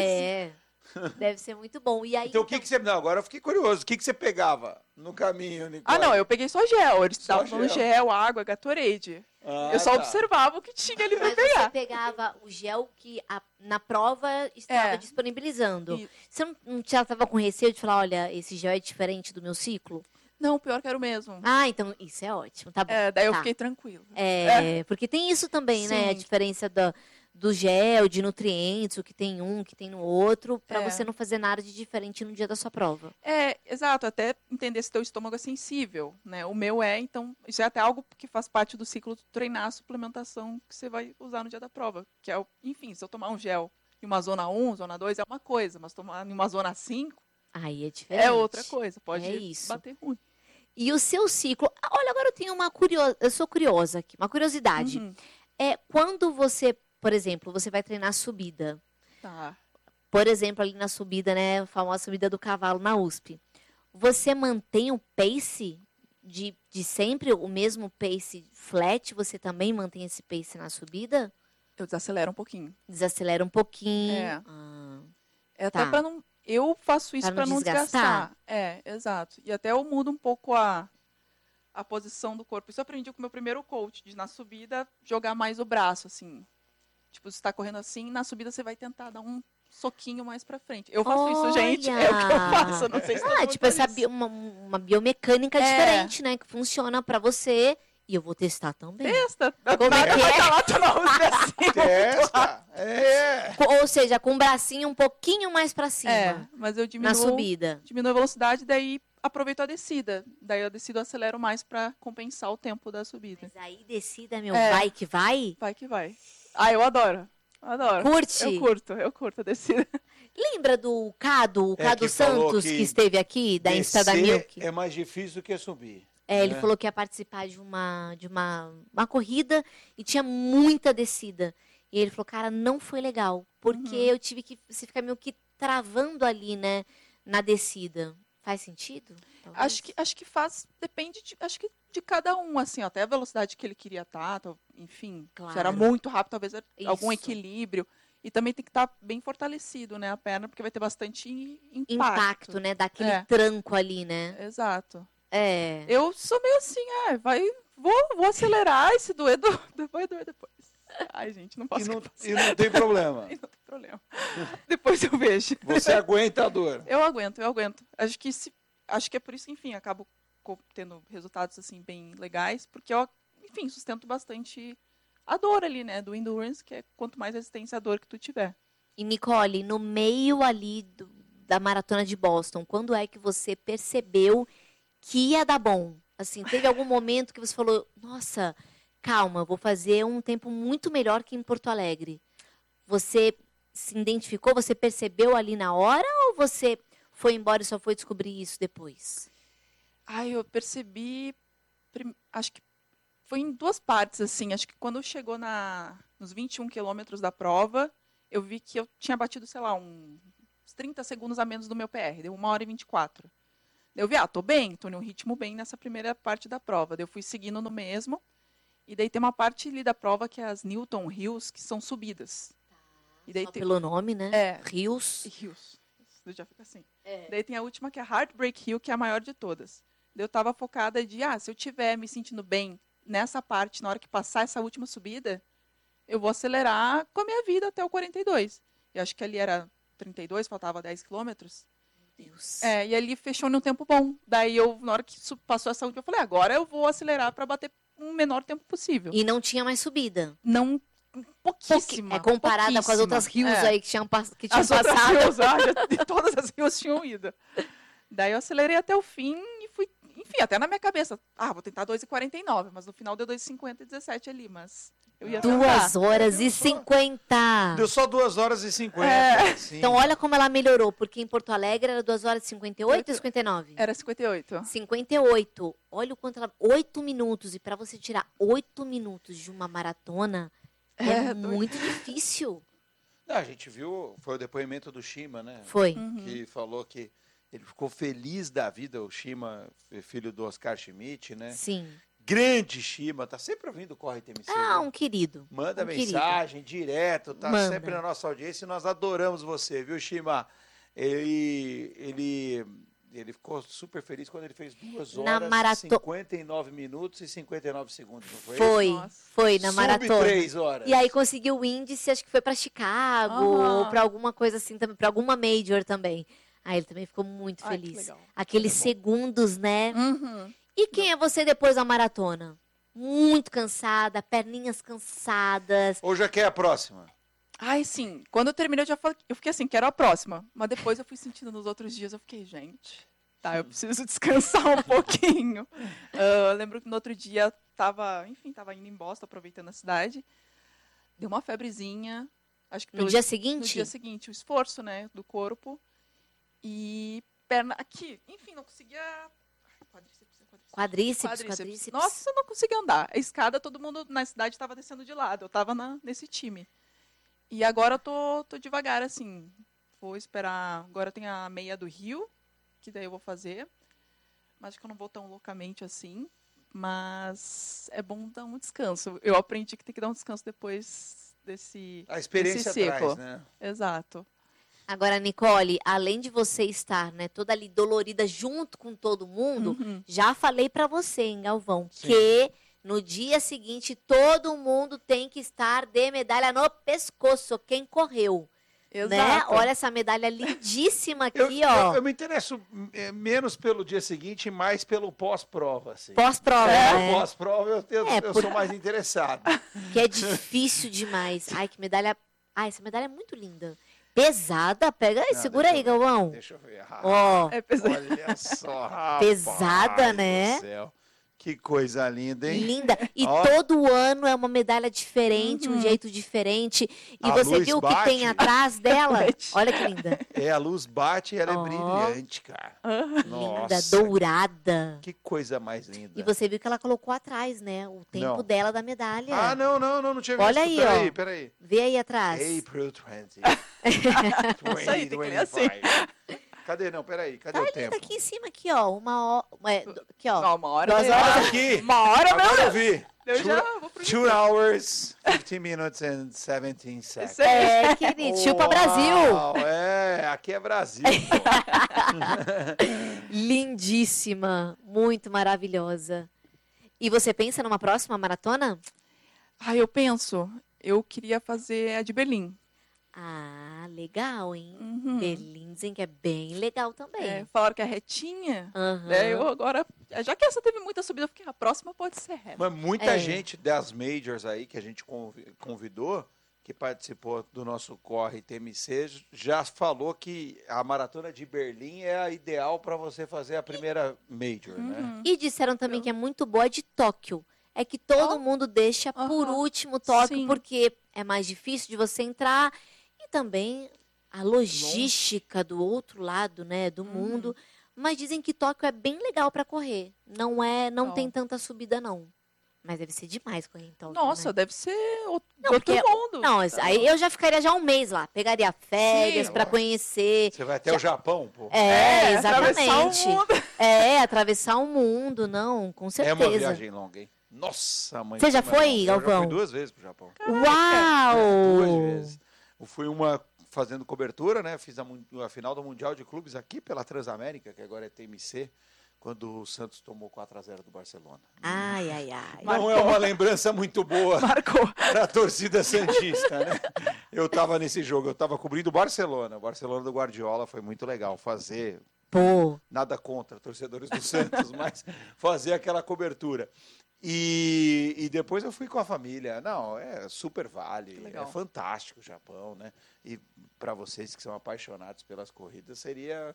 Deve ser muito bom. E aí, então, o que você... Não, agora eu fiquei curioso. O que você pegava no caminho, Nicole? Não, eu peguei só gel. Eles estavam falando gel, água, Gatorade. Eu só observava o que tinha ali pra pegar. Você pegava o gel que na prova estava disponibilizando. Você não estava com receio de falar, olha, esse gel é diferente do meu ciclo? Não, pior que era o mesmo. Então isso é ótimo, tá bom. Daí eu fiquei tranquila. Porque tem isso também, Sim. né? A diferença do gel, de nutrientes, o que tem um, o que tem no outro, para você não fazer nada de diferente no dia da sua prova. Exato, até entender se teu estômago é sensível, né? O meu então, isso é até algo que faz parte do ciclo de treinar a suplementação que você vai usar no dia da prova, que é, enfim, se eu tomar um gel em uma zona 1, zona 2 é uma coisa, mas tomar em uma zona 5 aí é diferente. É outra coisa, pode bater ruim. E o seu ciclo, olha, agora eu tenho eu sou curiosa aqui, uma curiosidade. Quando você, por exemplo, você vai treinar subida. Tá. Por exemplo, ali na subida, né, a famosa subida do cavalo na USP. Você mantém o pace de sempre, o mesmo pace flat? Você também mantém esse pace na subida? Eu desacelero um pouquinho. Desacelera um pouquinho. Até para não... Eu faço isso para não desgastar. Exato. E até eu mudo um pouco a posição do corpo. Isso eu aprendi com o meu primeiro coach, de na subida jogar mais o braço, assim. Tipo, você tá correndo assim, na subida você vai tentar dar um soquinho mais pra frente. Eu faço isso, gente. É o que eu faço. Não sei se tipo, uma biomecânica diferente, né? Que funciona pra você. E eu vou testar também. Testa. Como é que é? Testa. Ou seja, com o bracinho um pouquinho mais pra cima. Mas eu diminuo, na subida. Diminuo a velocidade, daí aproveito a descida. Daí eu decido, acelero mais pra compensar o tempo da subida. Mas aí descida, vai que vai? Vai que vai. Eu adoro. Adoro. Curte? Eu curto a descida. Lembra do Cado Santos, que esteve aqui, da Insta da Milk? É mais difícil do que subir. Ele falou que ia participar de uma corrida e tinha muita descida. E ele falou, cara, não foi legal, porque eu tive que você ficar meio que travando ali, né, na descida. Faz sentido? Acho que faz, depende de cada um, assim, até a velocidade que ele queria estar, enfim, claro. Se era muito rápido, talvez algum equilíbrio. E também tem que estar bem fortalecido, né, a perna, porque vai ter bastante impacto, né, daquele tranco ali, né? Exato. Eu sou meio assim, vou acelerar e se doer, vai doer depois. Ai, gente, não posso. E não tem problema. E não tem problema. Depois eu vejo. Você aguenta a dor. Eu aguento. Acho que é por isso que, enfim, acabo tendo resultados, assim, bem legais, porque eu, enfim, sustento bastante a dor ali, né, do endurance, que é quanto mais resistência à dor que tu tiver. E, Nicole, no meio ali da maratona de Boston, quando é que você percebeu que ia dar bom? Assim, teve algum momento que você falou, nossa, calma, vou fazer um tempo muito melhor que em Porto Alegre. Você se identificou, você percebeu ali na hora ou você foi embora e só foi descobrir isso depois? Eu percebi acho que foi em 2 partes, assim. Acho que quando chegou nos 21 quilômetros da prova, eu vi que eu tinha batido, sei lá, uns 30 segundos a menos do meu PR. Deu 1h24. Eu vi, tô bem, tô num ritmo bem nessa primeira parte da prova. Daí eu fui seguindo no mesmo. E daí tem uma parte ali da prova que é as Newton Hills, que são subidas. E daí pelo nome, né? Hills. Hills. Já fica assim. Daí tem a última, que é a Heartbreak Hill, que é a maior de todas. Daí eu estava focada de, se eu estiver me sentindo bem nessa parte, na hora que passar essa última subida, eu vou acelerar com a minha vida até o 42. Eu acho que ali era 32, faltava 10 quilômetros. Meu Deus. E ali fechou num tempo bom. Daí na hora que passou essa última, eu falei, agora eu vou acelerar para bater o menor tempo possível. E não tinha mais subida? Não, pouquíssima. Comparada com as outras rios aí que tinham passado. Todas as rios tinham ido. Daí eu acelerei até o fim e fui, enfim, até na minha cabeça. Vou tentar 2h49, mas no final deu 2h50 e 17 ali, mas eu ia 2h50. Deu só 2h50. Então olha como ela melhorou, porque em Porto Alegre era 2h58 ou 59? Era 58. 58. Olha o quanto ela... 8 minutos. E para você tirar 8 minutos de uma maratona, é muito difícil. Não, a gente viu, foi o depoimento do Shima, né? Foi. Que falou que ele ficou feliz da vida, o Shima, filho do Oscar Schmidt, né? Sim. Grande Shima, tá sempre ouvindo o Corre TMC. Um querido. Manda mensagem direto, tá sempre na nossa audiência e nós adoramos você, viu, Shima? Ele ficou super feliz quando ele fez 59 minutos e 59 segundos, não foi? Foi na maratona. 3 horas. E aí conseguiu o índice, acho que foi para Chicago, ou para alguma coisa assim também, para alguma major também. Aí ele também ficou muito feliz. Aqueles segundos, né? E quem é você depois da maratona? Muito cansada, perninhas cansadas. Ou já quer a próxima? Sim. Quando eu terminei, eu fiquei assim, quero a próxima. Mas depois eu fui sentindo nos outros dias, eu fiquei, gente, eu preciso descansar um pouquinho. Eu lembro que no outro dia, tava indo em Boston, aproveitando a cidade. Deu uma febrezinha. Acho que no dia seguinte? No dia seguinte, o esforço, né, do corpo. E perna aqui, enfim, não conseguia... Quadríceps. Nossa, eu não conseguia andar. A escada, todo mundo na cidade estava descendo de lado. Eu estava nesse time. E agora eu tô devagar, assim. Vou esperar. Agora tem a meia do Rio, que daí eu vou fazer. Mas acho que eu não vou tão loucamente assim. Mas é bom dar um descanso. Eu aprendi que tem que dar um descanso depois desse a experiência desse ciclo. Traz, né? Exato. Agora, Nicole, além de você estar, né, toda ali dolorida junto com todo mundo, já falei para você, hein, Galvão, que no dia seguinte todo mundo tem que estar de medalha no pescoço, quem correu. Exato. Né? Olha essa medalha lindíssima aqui, ó. Eu me interesso menos pelo dia seguinte e mais pelo pós-prova. Assim. Pós-prova, né? Pós-prova eu sou mais interessado. Que é difícil demais. Ai, que medalha... essa medalha é muito linda. Pesada, pega aí, segura aí, Galvão. Deixa eu ver. É pesada. Olha só, rapaz. Pesada, né? Do céu. Que coisa linda, hein? Linda. E todo ano é uma medalha diferente, um jeito diferente. E A você luz viu o que bate. tem atrás dela? Olha que linda. A luz bate e ela é brilhante, cara. Linda, Nossa, dourada. que coisa mais linda. E você viu que ela colocou atrás, né? O tempo dela da medalha. Não tinha visto. Olha aí, Peraí. Vê aí atrás. April 20. Isso aí, tem que ler assim. Cadê? Não, peraí. Cadê o tempo? Tá aqui em cima, aqui, ó. Aqui, ó. Não, 1 hora. 2 horas. Aqui. 1 hora, Agora meu. eu vi. Eu já vou pro 2 hours, 15 minutes and 17 seconds. Querido, chupa Brasil. Aqui é Brasil. Lindíssima, muito maravilhosa. E você pensa numa próxima maratona? Eu penso. Eu queria fazer a de Berlim. Legal, hein? Berlim dizem que é bem legal também. Falaram que é retinha. Eu agora, já que essa teve muita subida, eu fiquei, a próxima pode ser reta. Mas muita gente das majors aí que a gente convidou, que participou do nosso Corre TMC, já falou que a maratona de Berlim é a ideal para você fazer a primeira major, né? E disseram também que é muito boa a de Tóquio. É que todo mundo deixa por último Tóquio, porque é mais difícil de você entrar. E também a logística do outro lado, né, do mundo. Mas dizem que Tóquio é bem legal pra correr. Não tem tanta subida, não. Mas deve ser demais correr em Tóquio, Nossa, né? deve ser outro porque, mundo. Não, aí eu já ficaria já um mês lá. Pegaria férias pra conhecer. Você vai até o Japão, pô. Exatamente. Atravessar o mundo. Atravessar o mundo, não, com certeza. É uma viagem longa, hein? Nossa, mãe. Você já foi, Galvão? Eu já fui 2 vezes pro Japão. Uau! 2 vezes. Eu fui uma fazendo cobertura, né? Fiz a final do Mundial de Clubes aqui pela Transamérica, que agora é TMC, quando o Santos tomou 4-0 do Barcelona. Ai. Não é uma lembrança muito boa para a torcida santista, né? Eu estava nesse jogo, eu estava cobrindo o Barcelona do Guardiola, foi muito legal fazer. Pô. Nada contra torcedores do Santos, mas fazer aquela cobertura. E depois eu fui com a família. Não, é super vale, é fantástico o Japão, né? E para vocês que são apaixonados pelas corridas, seria...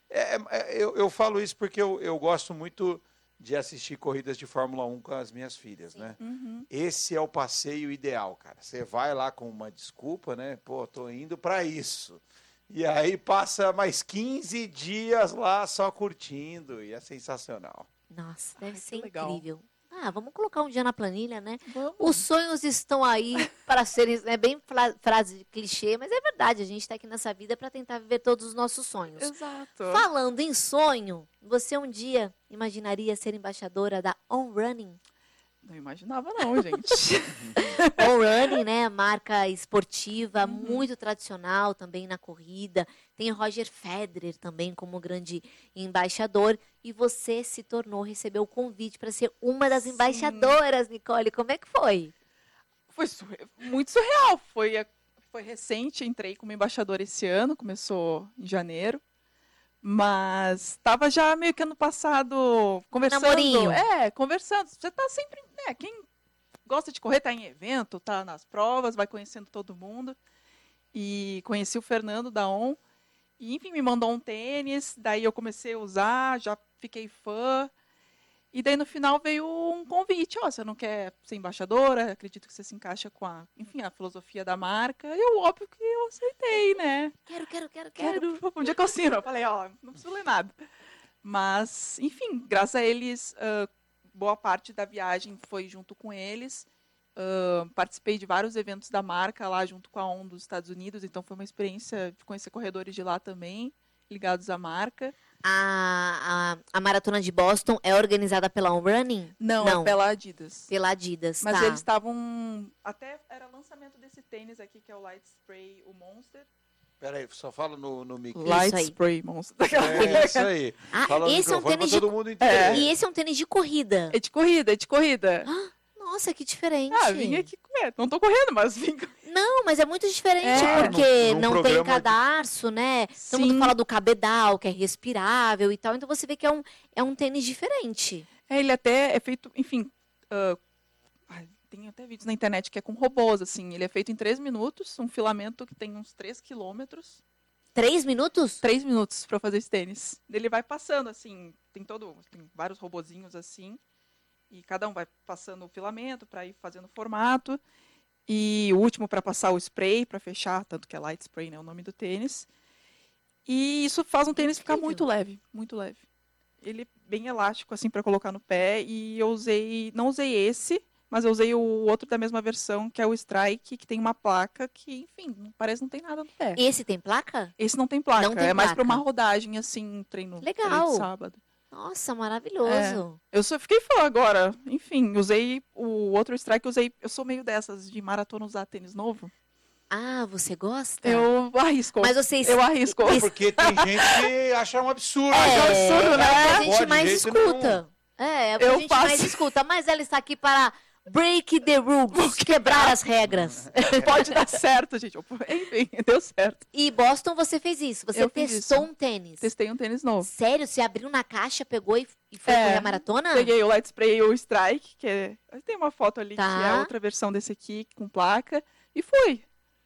Eu falo isso porque eu gosto muito de assistir corridas de Fórmula 1 com as minhas filhas, né? Uhum. Esse é o passeio ideal, cara. Você vai lá com uma desculpa, né? Pô, tô indo para isso. E aí passa mais 15 dias lá só curtindo e é sensacional. Nossa, deve ser legal. incrível. Vamos colocar um dia na planilha, né? Vamos. Os sonhos estão aí para serem... É bem frase de clichê, mas é verdade. A gente está aqui nessa vida para tentar viver todos os nossos sonhos. Exato. Falando em sonho, você um dia imaginaria ser embaixadora da On Running? Não imaginava não, gente. On Running, né? Marca esportiva, muito tradicional também na corrida. Tem o Roger Federer também como grande embaixador. E você recebeu o convite para ser uma das embaixadoras, Nicole. Como é que foi? Foi muito surreal. Foi recente, entrei como embaixadora esse ano, começou em janeiro. Mas estava já meio que ano passado conversando. Namorinho. Conversando. Você tá sempre, né? Quem gosta de correr tá em evento, tá nas provas, vai conhecendo todo mundo. E conheci o Fernando da On. E, enfim, me mandou um tênis, daí eu comecei a usar, já fiquei fã. E daí no final veio um convite, você não quer ser embaixadora? Acredito que você se encaixa com a filosofia da marca. E eu, óbvio que eu aceitei, né? Quero. Um dia que eu assino, eu falei, não preciso ler nada. Mas, enfim, graças a eles, boa parte da viagem foi junto com eles. Participei de vários eventos da marca lá junto com a ON dos Estados Unidos, então foi uma experiência de conhecer corredores de lá também, ligados à marca. A maratona de Boston é organizada pela On Running? Não, é pela Adidas. Pela Adidas, Mas tá. eles estavam... Até era lançamento desse tênis aqui, que é o Light Spray, o Monster. Peraí, só fala no mic. Light Spray Monster. É isso aí. Fala esse é um tênis todo mundo entender. E esse é um tênis de corrida? É de corrida. Nossa, que diferente. Vim aqui correr. Não tô correndo, mas vim correr. Não, mas é muito diferente, porque não tem cadarço, né? Todo mundo fala do cabedal, que é respirável e tal. Então você vê que é um tênis diferente. Ele até é feito, enfim... tem até vídeos na internet que é com robôs, assim. Ele é feito em 3 minutos, um filamento que tem uns 3 quilômetros. 3 minutos? 3 minutos para fazer esse tênis. Ele vai passando, assim, tem vários robozinhos assim, e cada um vai passando o filamento para ir fazendo o formato, e o último para passar o spray, para fechar, tanto que é Light Spray, né, o nome do tênis. E isso faz um tênis ficar muito leve, muito leve. Ele é bem elástico, assim, para colocar no pé, e eu não usei esse, mas eu usei o outro da mesma versão, que é o Strike, que tem uma placa que, enfim, parece que não tem nada no pé. Esse tem placa? Esse não tem placa. Não tem mais placa. para uma rodagem, assim, um treino Legal. de sábado. Nossa, maravilhoso. Eu só fiquei fã agora. Enfim, usei o outro Strike, eu sou meio dessas, de maratona usar tênis novo. Você gosta? Eu arrisco. Mas vocês... Eu arrisco. Porque tem gente que acha um absurdo. É absurdo, né? o que a Não gente pode mais de jeito escuta. É o que a gente mais escuta. Mas ela está aqui para break the rules, quebrar as regras. Pode dar certo, gente. Enfim, deu certo. E Boston, você fez isso? Você Eu fiz testou isso. um tênis? Testei um tênis novo. Sério? Você abriu na caixa, pegou e foi correr a maratona? Peguei o Light Spray e o Strike, que é... Tem uma foto ali, Tá. que é a outra versão desse aqui, com placa. E fui.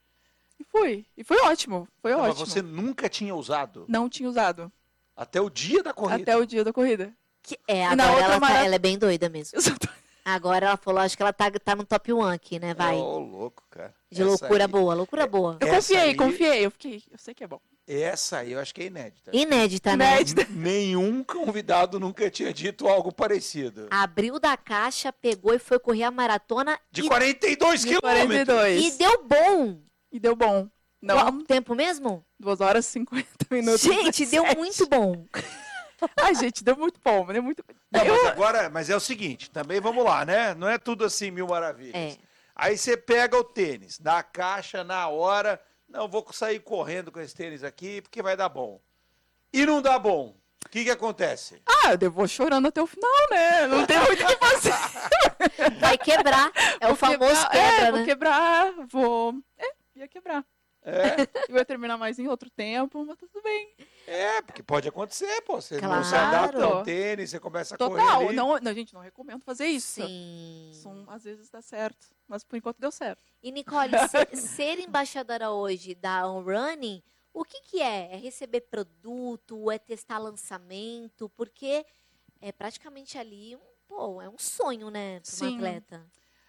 E foi ótimo. Foi ótimo. Mas você nunca tinha usado? Não tinha usado. Até o dia da corrida? Até o dia da corrida. Agora ela é bem doida mesmo. Exato. Agora ela falou, acho que ela tá no top 1 aqui, né? Vai. Ô, louco, cara. De loucura boa, loucura boa. Eu confiei. Eu sei que é bom. Essa aí eu acho que é inédita. Inédita, né? Nenhum convidado nunca tinha dito algo parecido. Abriu da caixa, pegou e foi correr a maratona. De 42 quilômetros. E deu bom. E deu bom. Não. Qual tempo mesmo? 2 horas e 50 minutos. Gente, deu muito bom. Ai, gente, deu muito bom. Deu muito... Não, mas é o seguinte, também vamos lá, né? Não é tudo assim mil maravilhas. Aí você pega o tênis, na caixa, na hora, não, vou sair correndo com esse tênis aqui porque vai dar bom. E não dá bom. O que acontece? Eu vou chorando até o final, né? Não tem muito o que fazer. Vai quebrar. O famoso quebra, né? Vou quebrar, ia quebrar. Eu ia terminar mais em outro tempo, mas tudo bem. Porque pode acontecer, pô. Você Claro. não se adapta ao tênis, você começa a correr ali. Não, gente, não recomendo fazer isso. Sim. Às vezes dá certo, mas por enquanto deu certo. E, Nicole, ser embaixadora hoje da On Running, o que é? É receber produto? É testar lançamento? Porque é praticamente ali é um sonho, né, para um atleta.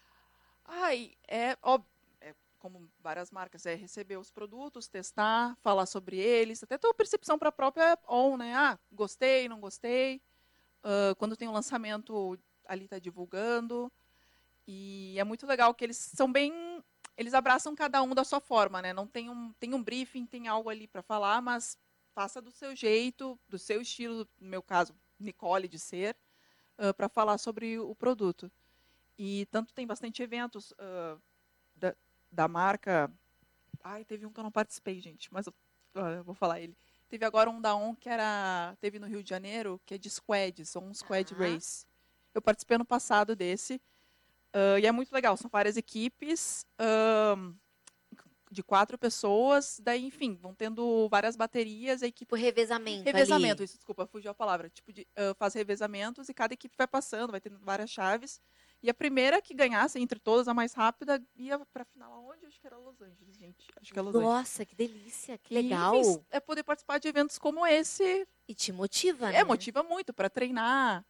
Como várias marcas, receber os produtos, testar, falar sobre eles, até ter uma percepção para a própria ON, né? Gostei, não gostei. Quando tem um lançamento, ali está divulgando. E é muito legal que eles são eles abraçam cada um da sua forma, né? Não tem um briefing, tem algo ali para falar, mas faça do seu jeito, do seu estilo, no meu caso, Nicole de ser, para falar sobre o produto. E tanto tem bastante eventos da marca. Teve um que eu não participei, gente, mas eu vou falar ele. Teve agora um da ON que teve no Rio de Janeiro, que é de squads, um squad race. Eu participei ano passado desse, e é muito legal, são várias equipes, de 4 pessoas, daí, enfim, vão tendo várias baterias, a equipe... Por revezamento ali. Isso, desculpa, fugiu a palavra. Faz revezamentos e cada equipe vai passando, vai tendo várias chaves. E a primeira que ganhasse, entre todas, a mais rápida, ia pra final aonde? Acho que era Los Angeles, gente. Acho que é Los Angeles. Nossa, que delícia, que legal. E, é poder participar de eventos como esse. E te motiva, né? Motiva muito para treinar.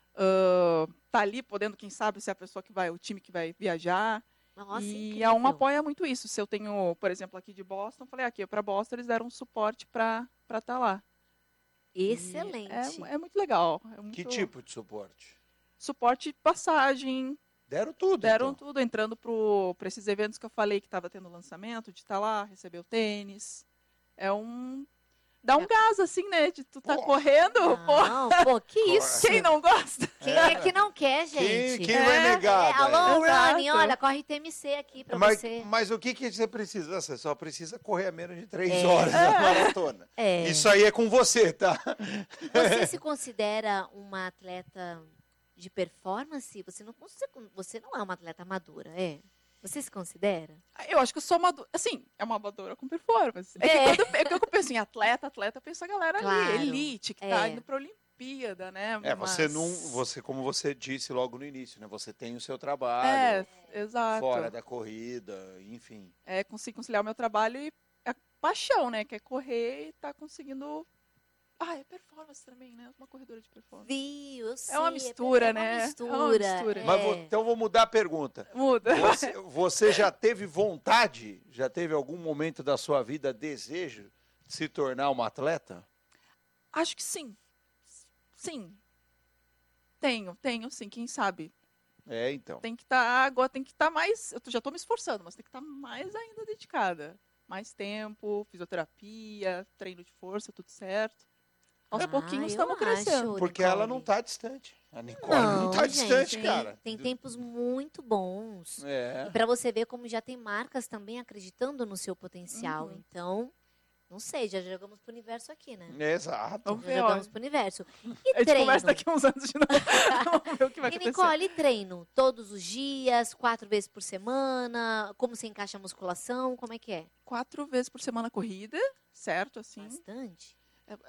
Tá ali podendo, quem sabe, ser a pessoa o time que vai viajar. Nossa, e a ON apoia muito isso. Se eu tenho, por exemplo, aqui de Boston, falei aqui, para Boston eles deram um suporte para estar lá. Excelente. É muito legal. Que tipo de suporte? Suporte de passagem. Deram tudo. Deram tudo, entrando para esses eventos que eu falei que estava tendo lançamento, de estar lá, receber o tênis. Dá um gás, assim, né? De tu tá correndo. Que isso? Quem não gosta? Quem é que não quer, gente? Quem vai negar? Alô, Running, olha, corre TMC aqui pra você. Mas o que você precisa? Você só precisa correr a menos de 3 horas na maratona. Isso aí é com você, tá? Você se considera uma atleta de performance? Você não é uma atleta amadora, é? Você se considera? Eu acho que eu sou amadora. Assim, é uma amadora com performance. Quando eu penso em atleta, eu penso a galera ali, elite, que tá indo pra Olimpíada, né? Você, como você disse logo no início, né? Você tem o seu trabalho. Exato. Fora da corrida, enfim. Consigo conciliar o meu trabalho e a paixão, né? Que é correr e tá conseguindo... é performance também, né? Uma corredora de performance. Eu sei, é uma mistura, né? É uma mistura. Mas então vou mudar a pergunta. Muda. Você já teve vontade, já teve algum momento da sua vida desejo de se tornar uma atleta? Acho que sim. Sim. Tenho sim, quem sabe. Então. Agora tem que estar mais... Eu já estou me esforçando, mas tem que estar mais ainda dedicada. Mais tempo, fisioterapia, treino de força, tudo certo. Aos pouquinhos estamos crescendo. Porque ela não está distante. A Nicole não está distante, cara. Tem tempos muito bons. E para você ver como já tem marcas também acreditando no seu potencial. Então, não sei, já jogamos pro universo aqui, né? Exato. Já jogamos pro universo. E a gente treino? começa daqui uns anos de novo. Vamos ver o que vai acontecer. Nicole, e treino? Todos os dias, 4 vezes por semana? Como você encaixa a musculação? Como é que é? 4 vezes por semana corrida, certo? Assim. Bastante.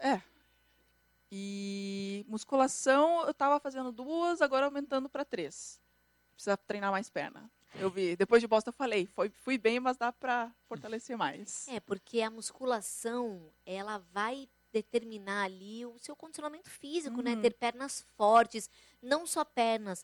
E musculação, eu tava fazendo 2, agora aumentando para 3. Precisa treinar mais perna. Eu vi, depois de Boston eu falei, fui bem, mas dá para fortalecer mais. Porque a musculação, ela vai determinar ali o seu condicionamento físico, né? Ter pernas fortes, não só pernas,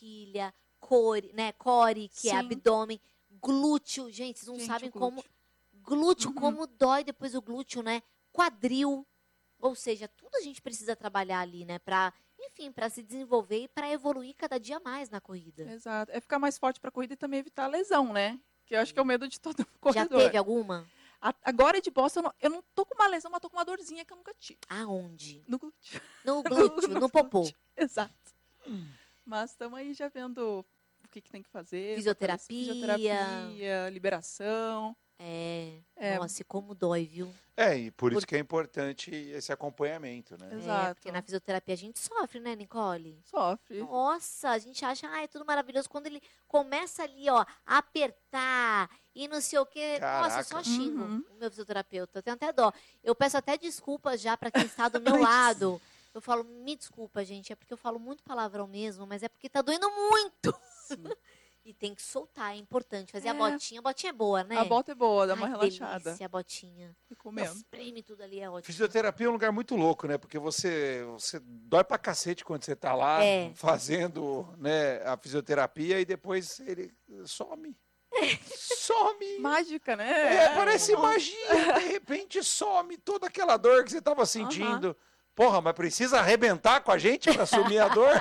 panturrilha, core, que é abdômen, glúteo. Gente, vocês não sabem como Glúteo, como dói depois o glúteo, né? Quadril. Ou seja, tudo a gente precisa trabalhar ali, né? Enfim, para se desenvolver e para evoluir cada dia mais na corrida. Exato. É ficar mais forte pra corrida e também evitar a lesão, né? Que eu acho que é o medo de todo corredor. Já teve alguma? Agora de Boston, eu não tô com uma lesão, mas tô com uma dorzinha que eu nunca tive. Aonde? No glúteo. No glúteo, no popô. Exato. Mas estamos aí já vendo o que tem que fazer. Fisioterapia, liberação. Nossa, e como dói, viu? E por isso que é importante esse acompanhamento, né? Exato. Porque na fisioterapia a gente sofre, né, Nicole? Sofre. Nossa, a gente acha, é tudo maravilhoso. Quando ele começa ali, ó, a apertar e não sei o quê. Caraca. Nossa, eu só xingo o meu fisioterapeuta. Eu tenho até dó. Eu peço até desculpas já para quem está do meu lado. Eu falo, me desculpa, gente, é porque eu falo muito palavrão mesmo, mas é porque tá doendo muito. E tem que soltar, é importante. Fazer a botinha é boa, né? A bota é boa, dá uma relaxada. Delícia, a botinha. Fico mesmo. Espreme tudo ali, é ótimo. Fisioterapia é um lugar muito louco, né? Porque você dói pra cacete quando você tá lá fazendo, né, a fisioterapia e depois ele some. Some. Mágica, né? Parece magia. De repente some toda aquela dor que você tava sentindo. Porra, mas precisa arrebentar com a gente pra sumir a dor?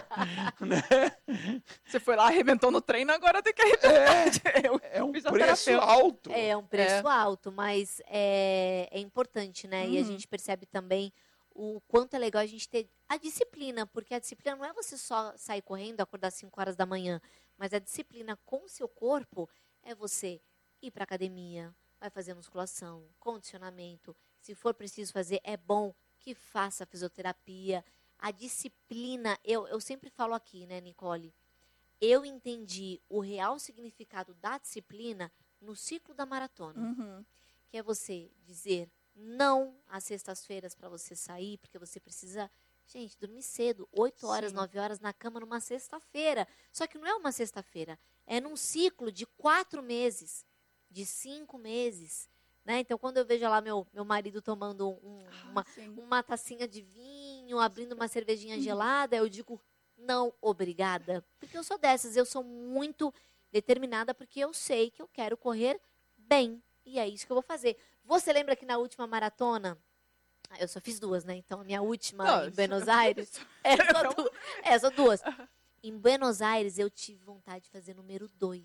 Né? Você foi lá, arrebentou no treino, agora tem que arrebentar. É um preço alto. É um preço alto, mas é importante, né? E a gente percebe também o quanto é legal a gente ter a disciplina, porque a disciplina não é você só sair correndo, acordar às 5 horas da manhã, mas a disciplina com o seu corpo é você ir pra academia, vai fazer musculação, condicionamento. Se for preciso fazer, é bom que faça fisioterapia. A disciplina, eu sempre falo aqui, né, Nicole? Eu entendi o real significado da disciplina no ciclo da maratona. Que é você dizer não às sextas-feiras para você sair, porque você precisa, gente, dormir cedo, 8 horas, 9 horas na cama numa sexta-feira. Só que não é uma sexta-feira, é num ciclo de 4 meses, de 5 meses. Né? Então, quando eu vejo lá meu marido tomando uma tacinha de vinho, abrindo uma cervejinha gelada, eu digo, não, obrigada. Porque eu sou dessas, eu sou muito determinada, porque eu sei que eu quero correr bem. E é isso que eu vou fazer. Você lembra que na última maratona, eu só fiz 2, né? Então, a minha última em Buenos Aires, só 2. Em Buenos Aires, eu tive vontade de fazer número 2.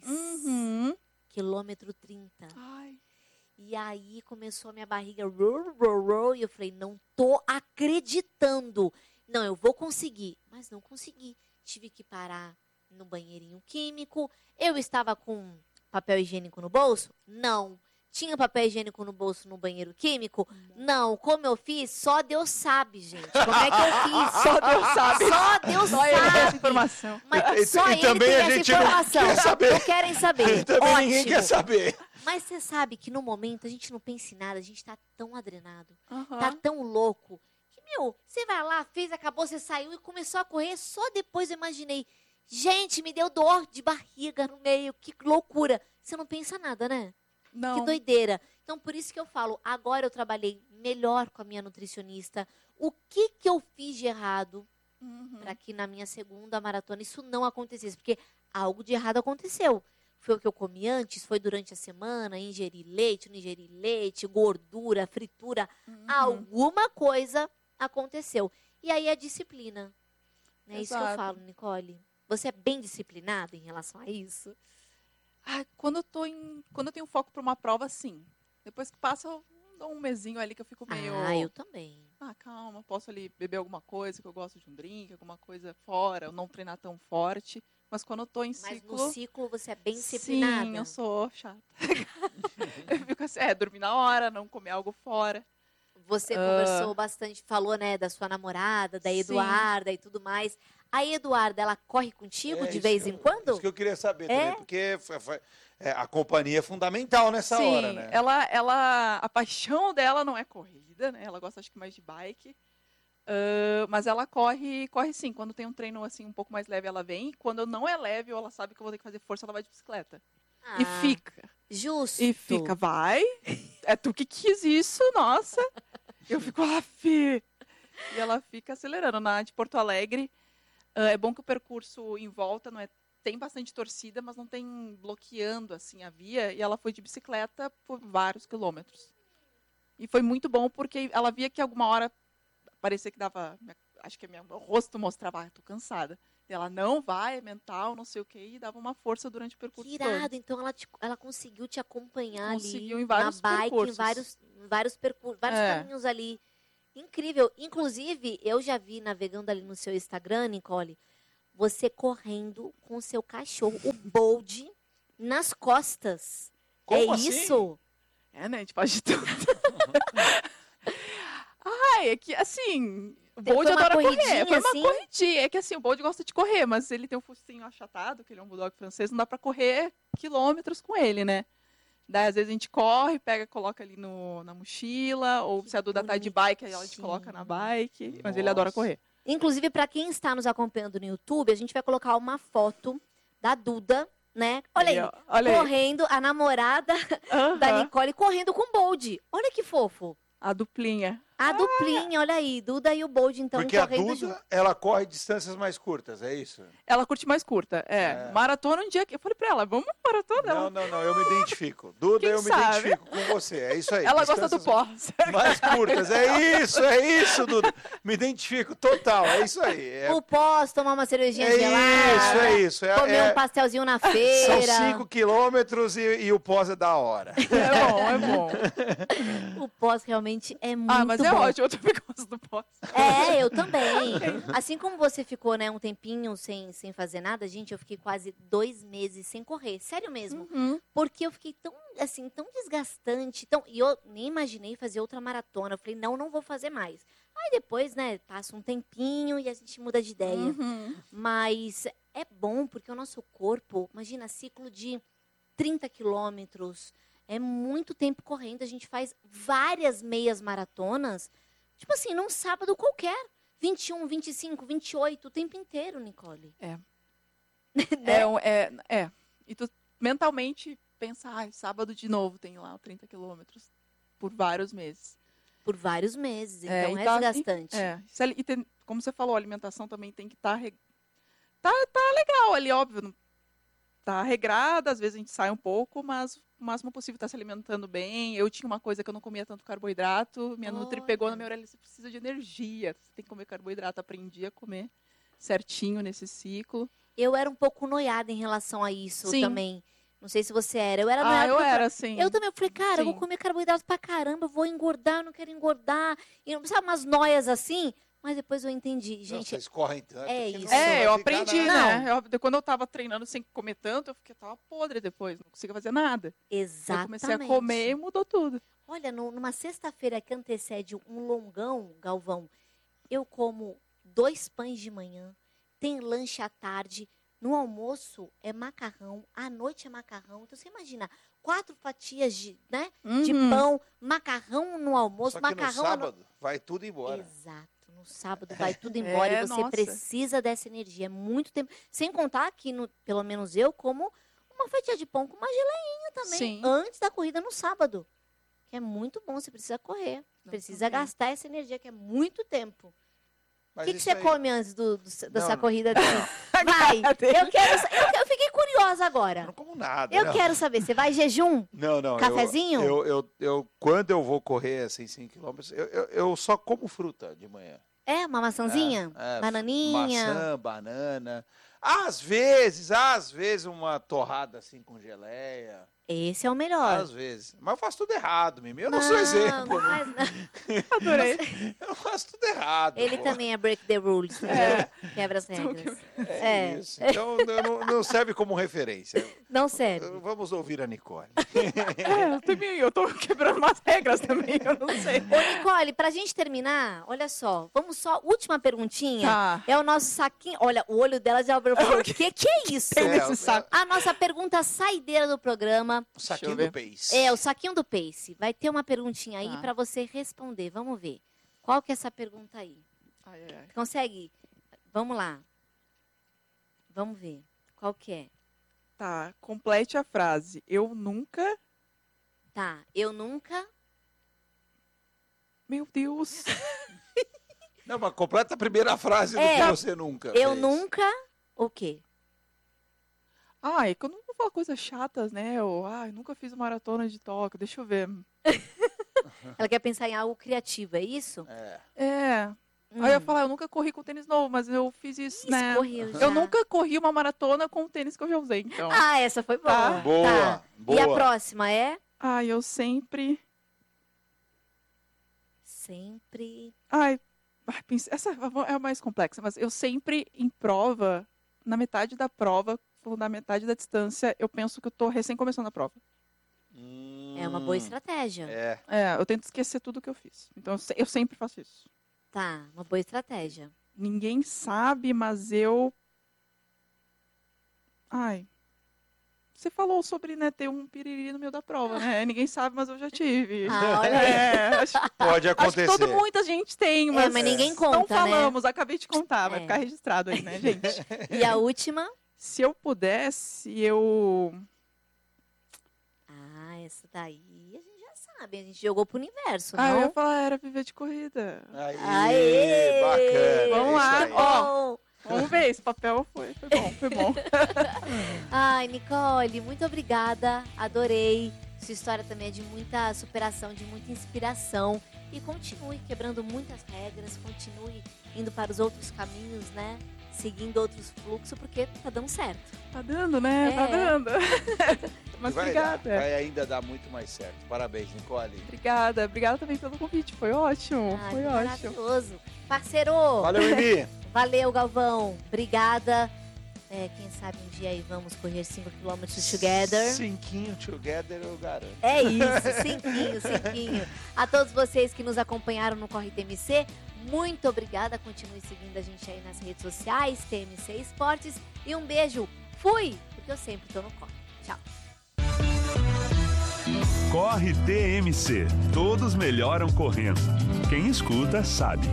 Quilômetro 30. Ai. E aí começou a minha barriga e eu falei, não tô acreditando. Não, eu vou conseguir. Mas não consegui. Tive que parar no banheirinho químico. Eu estava com papel higiênico no bolso? Não. Tinha papel higiênico no bolso no banheiro químico? Não. Como eu fiz? Só Deus sabe, gente. Como é que eu fiz? Só Deus sabe. Só Deus só sabe. Ele tem essa informação. Mas só ele também tem a essa gente informação. não quer saber. Não querem saber. Também Ótimo. ninguém quer saber. Mas você sabe que no momento a gente não pensa em nada, a gente tá tão adrenado, tá tão louco, que, você vai lá, fez, acabou, você saiu e começou a correr, só depois eu imaginei, gente, me deu dor de barriga no meio, que loucura. Você não pensa nada, né? Não. Que doideira. Então, por isso que eu falo, agora eu trabalhei melhor com a minha nutricionista, o que eu fiz de errado para que na minha segunda maratona isso não acontecesse, porque algo de errado aconteceu. Foi o que eu comi antes, foi durante a semana, ingeri leite, não ingeri leite, gordura, fritura, alguma coisa aconteceu. E aí a disciplina. É isso que eu falo, Nicole. Você é bem disciplinada em relação a isso? Quando eu tenho foco para uma prova, sim. Depois que passa, eu dou um mesinho ali que eu fico meio... eu também. Calma, posso ali beber alguma coisa, que eu gosto de um drink, alguma coisa fora, ou não treinar tão forte. Mas quando eu tô em ciclo... Mas no ciclo você é bem disciplinada? Sim, eu sou chata. Eu fico assim, dormir na hora, não comer algo fora. Você conversou bastante, falou, né, da sua namorada, da Eduarda e tudo mais. A Eduarda, ela corre contigo de vez em quando? Isso que eu queria saber também, porque a companhia é fundamental nessa hora, né? A paixão dela não é corrida, né? Ela gosta, acho que, mais de bike. Mas ela corre sim. Quando tem um treino assim um pouco mais leve, ela vem. Quando não é leve ou ela sabe que eu vou ter que fazer força, ela vai de bicicleta. E fica. Justo. E fica, vai. É tu que quis isso, nossa. Eu fico, Fê. E ela fica acelerando. Na de Porto Alegre, é bom que o percurso em volta não é tem bastante torcida, mas não tem bloqueando assim a via. E ela foi de bicicleta por vários quilômetros. E foi muito bom porque ela via que alguma hora parecia que dava, acho que meu rosto mostrava, tô cansada. E ela não vai, é mental, não sei o quê, e dava uma força durante o percurso Que irado, todo. então ela conseguiu te acompanhar Conseguiu ali em vários na bike, percursos. vários caminhos ali. Incrível. Inclusive, eu já vi navegando ali no seu Instagram, Nicole, você correndo com o seu cachorro, o Bold, nas costas. Como assim? Isso? É, né? A gente faz de tudo. Ai, é que, assim, o Bold adora correr. Foi uma corridinha. É que, assim, o Bold gosta de correr, mas ele tem um focinho achatado, que ele é um bulldog francês, não dá pra correr quilômetros com ele, né? Daí, às vezes, a gente corre, pega, coloca ali na mochila, ou se a Duda tá de bike, aí a gente coloca na bike. Mas ele adora correr. Inclusive, para quem está nos acompanhando no YouTube, a gente vai colocar uma foto da Duda, né? Olha aí, correndo, a namorada da Nicole correndo com o Bold. Olha que fofo. A duplinha. A duplinha, olha aí, Duda e o Bold, então, porque correndo a Duda, ela corre distâncias mais curtas, é isso? Ela curte mais curta, Maratona um dia que... Eu falei pra ela, vamos maratona? Não, eu me identifico. Duda, eu me identifico com você, é isso aí. Ela gosta do pó. Mais curtas, é isso, Duda. Me identifico total, é isso aí. O pós, tomar uma cervejinha gelada. É isso. Comer um pastelzinho na feira. São 5 quilômetros e o pós é da hora. É bom. O pós realmente é muito bom. Ah, mas é ótimo, eu também gosto do pós. Eu também. Assim como você ficou, né, um tempinho sem fazer nada, gente, eu fiquei quase 2 meses sem correr. Sério mesmo. Porque eu fiquei tão desgastante. E eu nem imaginei fazer outra maratona. Eu falei, não vou fazer mais. Aí depois, né, passa um tempinho e a gente muda de ideia. Mas é bom porque o nosso corpo, imagina, ciclo de 30 quilômetros, é muito tempo correndo. A gente faz várias meias maratonas, tipo assim, num sábado qualquer. 21, 25, 28, o tempo inteiro, Nicole. E tu mentalmente pensa, sábado de novo tem lá 30 quilômetros por vários meses. Por vários meses, então é desgastante. E tem, como você falou, a alimentação também tem que estar... Tá legal ali, óbvio. Tá regrada, às vezes a gente sai um pouco, mas o máximo possível tá se alimentando bem. Eu tinha uma coisa que eu não comia tanto carboidrato. Minha Nutri pegou na minha orelha, você precisa de energia. Você tem que comer carboidrato. Aprendi a comer certinho nesse ciclo. Eu era um pouco noiada em relação a isso também. Não sei se você era. Eu era noiada. Eu era, sim. Eu também. Eu falei, cara, eu vou comer carboidrato pra caramba, eu vou engordar, eu não quero engordar. E, sabe, umas noias assim. Mas depois eu entendi, gente. Vocês correm tanto. Isso. Eu aprendi, né? Quando eu tava treinando sem comer tanto, eu tava podre depois, não conseguia fazer nada. Exatamente. Eu comecei a comer e mudou tudo. Olha, numa sexta-feira que antecede um longão, Galvão, eu como 2 pães de manhã, tem lanche à tarde, no almoço é macarrão, à noite é macarrão. Então você imagina, 4 fatias de pão, macarrão no almoço, Só que macarrão no sábado vai tudo embora. Exato. No sábado vai tudo embora e você precisa dessa energia. É muito tempo. Sem contar que, pelo menos eu, como uma fatia de pão com uma geleinha também. Antes da corrida no sábado. Que é muito bom. Você precisa correr. Precisa gastar essa energia, que é muito tempo. O que você come antes dessa corrida? Vai! Eu fiquei curiosa agora. Eu não como nada. Eu quero saber. Você vai em jejum? Não. Cafezinho? Quando eu vou correr assim 5 quilômetros, eu só como fruta de manhã. Uma maçãzinha? Bananinha? Maçã, banana. Às vezes uma torrada assim com geleia. Esse é o melhor. Às vezes. Mas eu faço tudo errado, Mimi. Eu não sou exemplo. Adorei. Eu faço tudo errado. Ele também é break the rules. Quebra as regras. Isso. Então não serve como referência. Não serve. Vamos ouvir a Nicole. Eu tô quebrando umas regras também, eu não sei. Ô, Nicole, pra gente terminar, olha só. Vamos só, última perguntinha. É o nosso saquinho. Olha, o olho dela já abriu. O que é isso? Esse saco. A nossa pergunta saideira do programa. O saquinho do Pace. O saquinho do Pace. Vai ter uma perguntinha aí pra você responder. Vamos ver. Qual que é essa pergunta aí? Consegue? Vamos lá. Vamos ver. Qual que é? Tá, complete a frase. Eu nunca... Eu nunca... Meu Deus. Não, mas completa a primeira frase do que você nunca. Eu nunca... O quê? Ai, quando eu falo coisas chatas, né? Eu nunca fiz maratona de Tóquio, deixa eu ver. Ela quer pensar em algo criativo, é isso? Aí eu falo, eu nunca corri com tênis novo, mas eu fiz isso, né? Correu já. Eu nunca corri uma maratona com o tênis que eu já usei, então. Essa foi boa. Tá. Boa. E a próxima é? Eu sempre... Essa é a mais complexa, mas eu sempre, em prova, na metade da prova, na metade da distância, eu penso que eu tô recém começando a prova. É uma boa estratégia. Eu tento esquecer tudo que eu fiz. Então, eu sempre faço isso. Tá, uma boa estratégia. Ninguém sabe, mas eu... Você falou sobre, né, ter um piriri no meio da prova, né? Ninguém sabe, mas eu já tive. Olha aí. Pode acontecer. Acho que muita gente tem, mas ninguém conta, não falamos. né? Acabei de contar, vai ficar registrado aí, né, gente? E a última? Se eu pudesse, eu... Essa daí a gente já sabe. A gente jogou pro universo, Eu não? ia falar, era viver de corrida. Aê, bacana. Vamos lá, ó. Vamos ver, esse papel foi bom. Nicole, muito obrigada. Adorei. Sua história também é de muita superação, de muita inspiração. E continue quebrando muitas regras, continue indo para os outros caminhos, né? Seguindo outros fluxos, porque tá dando certo. Tá dando, né? Tá dando. Mas obrigada. Vai ainda dar muito mais certo. Parabéns, Nicole. Obrigada também pelo convite. Foi ótimo. Foi ótimo. Maravilhoso. Parceiro. Valeu, Imi. Valeu, Galvão. Obrigada. Quem sabe um dia aí vamos correr 5 km together. 5 together, eu garanto. É isso, 5. A todos vocês que nos acompanharam no Corre TMC, muito obrigada. Continue seguindo a gente aí nas redes sociais, TMC Esportes. E um beijo. Fui, porque eu sempre tô no corre. Tchau. Corre TMC. Todos melhoram correndo. Quem escuta sabe.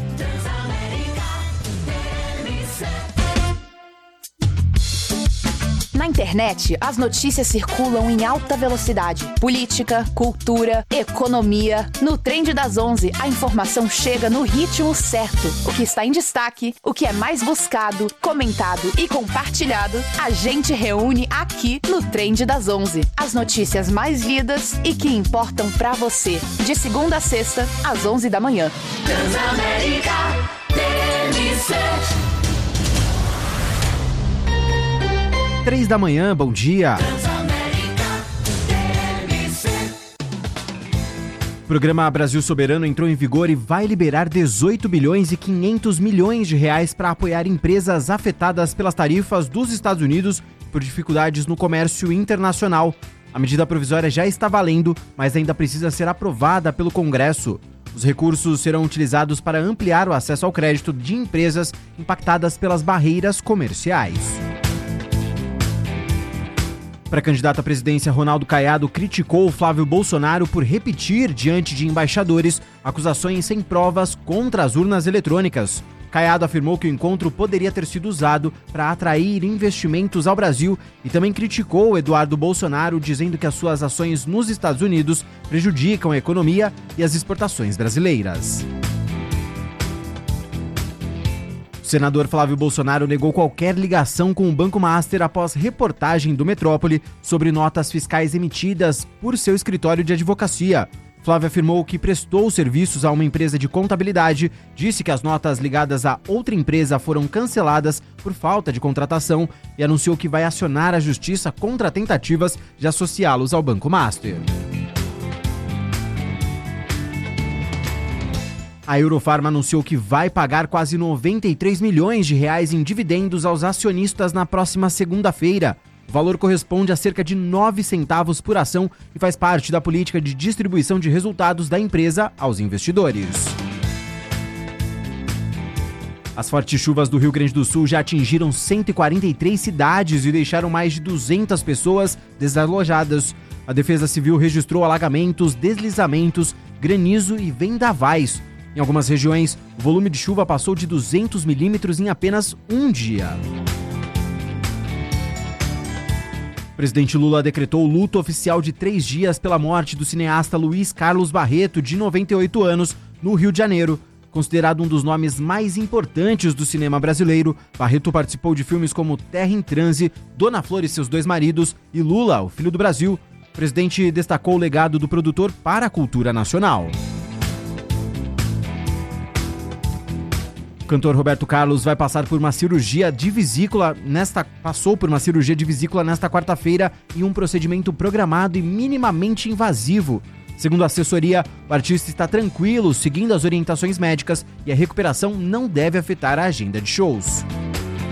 Na internet, as notícias circulam em alta velocidade. Política, cultura, economia. No Trend das 11, a informação chega no ritmo certo. O que está em destaque, o que é mais buscado, comentado e compartilhado, a gente reúne aqui no Trend das 11. As notícias mais lidas e que importam pra você. De segunda a sexta, às 11 da manhã. Transamérica TMC. 3 da manhã, bom dia. O programa Brasil Soberano entrou em vigor e vai liberar 18 bilhões e 500 milhões de reais para apoiar empresas afetadas pelas tarifas dos Estados Unidos por dificuldades no comércio internacional. A medida provisória já está valendo, mas ainda precisa ser aprovada pelo Congresso. Os recursos serão utilizados para ampliar o acesso ao crédito de empresas impactadas pelas barreiras comerciais. Pré-candidato à presidência, Ronaldo Caiado criticou Flávio Bolsonaro por repetir, diante de embaixadores, acusações sem provas contra as urnas eletrônicas. Caiado afirmou que o encontro poderia ter sido usado para atrair investimentos ao Brasil e também criticou Eduardo Bolsonaro, dizendo que as suas ações nos Estados Unidos prejudicam a economia e as exportações brasileiras. O senador Flávio Bolsonaro negou qualquer ligação com o Banco Master após reportagem do Metrópole sobre notas fiscais emitidas por seu escritório de advocacia. Flávio afirmou que prestou serviços a uma empresa de contabilidade, disse que as notas ligadas a outra empresa foram canceladas por falta de contratação e anunciou que vai acionar a justiça contra tentativas de associá-los ao Banco Master. A Eurofarma anunciou que vai pagar quase 93 milhões de reais em dividendos aos acionistas na próxima segunda-feira. O valor corresponde a cerca de 9 centavos por ação e faz parte da política de distribuição de resultados da empresa aos investidores. As fortes chuvas do Rio Grande do Sul já atingiram 143 cidades e deixaram mais de 200 pessoas desalojadas. A Defesa Civil registrou alagamentos, deslizamentos, granizo e vendavais. Em algumas regiões, o volume de chuva passou de 200 milímetros em apenas um dia. O presidente Lula decretou luto oficial de 3 dias pela morte do cineasta Luiz Carlos Barreto, de 98 anos, no Rio de Janeiro. Considerado um dos nomes mais importantes do cinema brasileiro, Barreto participou de filmes como Terra em Transe, Dona Flor e seus 2 maridos e Lula, o Filho do Brasil. O presidente destacou o legado do produtor para a cultura nacional. O cantor Roberto Carlos vai passar por uma cirurgia de vesícula nesta quarta-feira em um procedimento programado e minimamente invasivo. Segundo a assessoria, o artista está tranquilo, seguindo as orientações médicas e a recuperação não deve afetar a agenda de shows.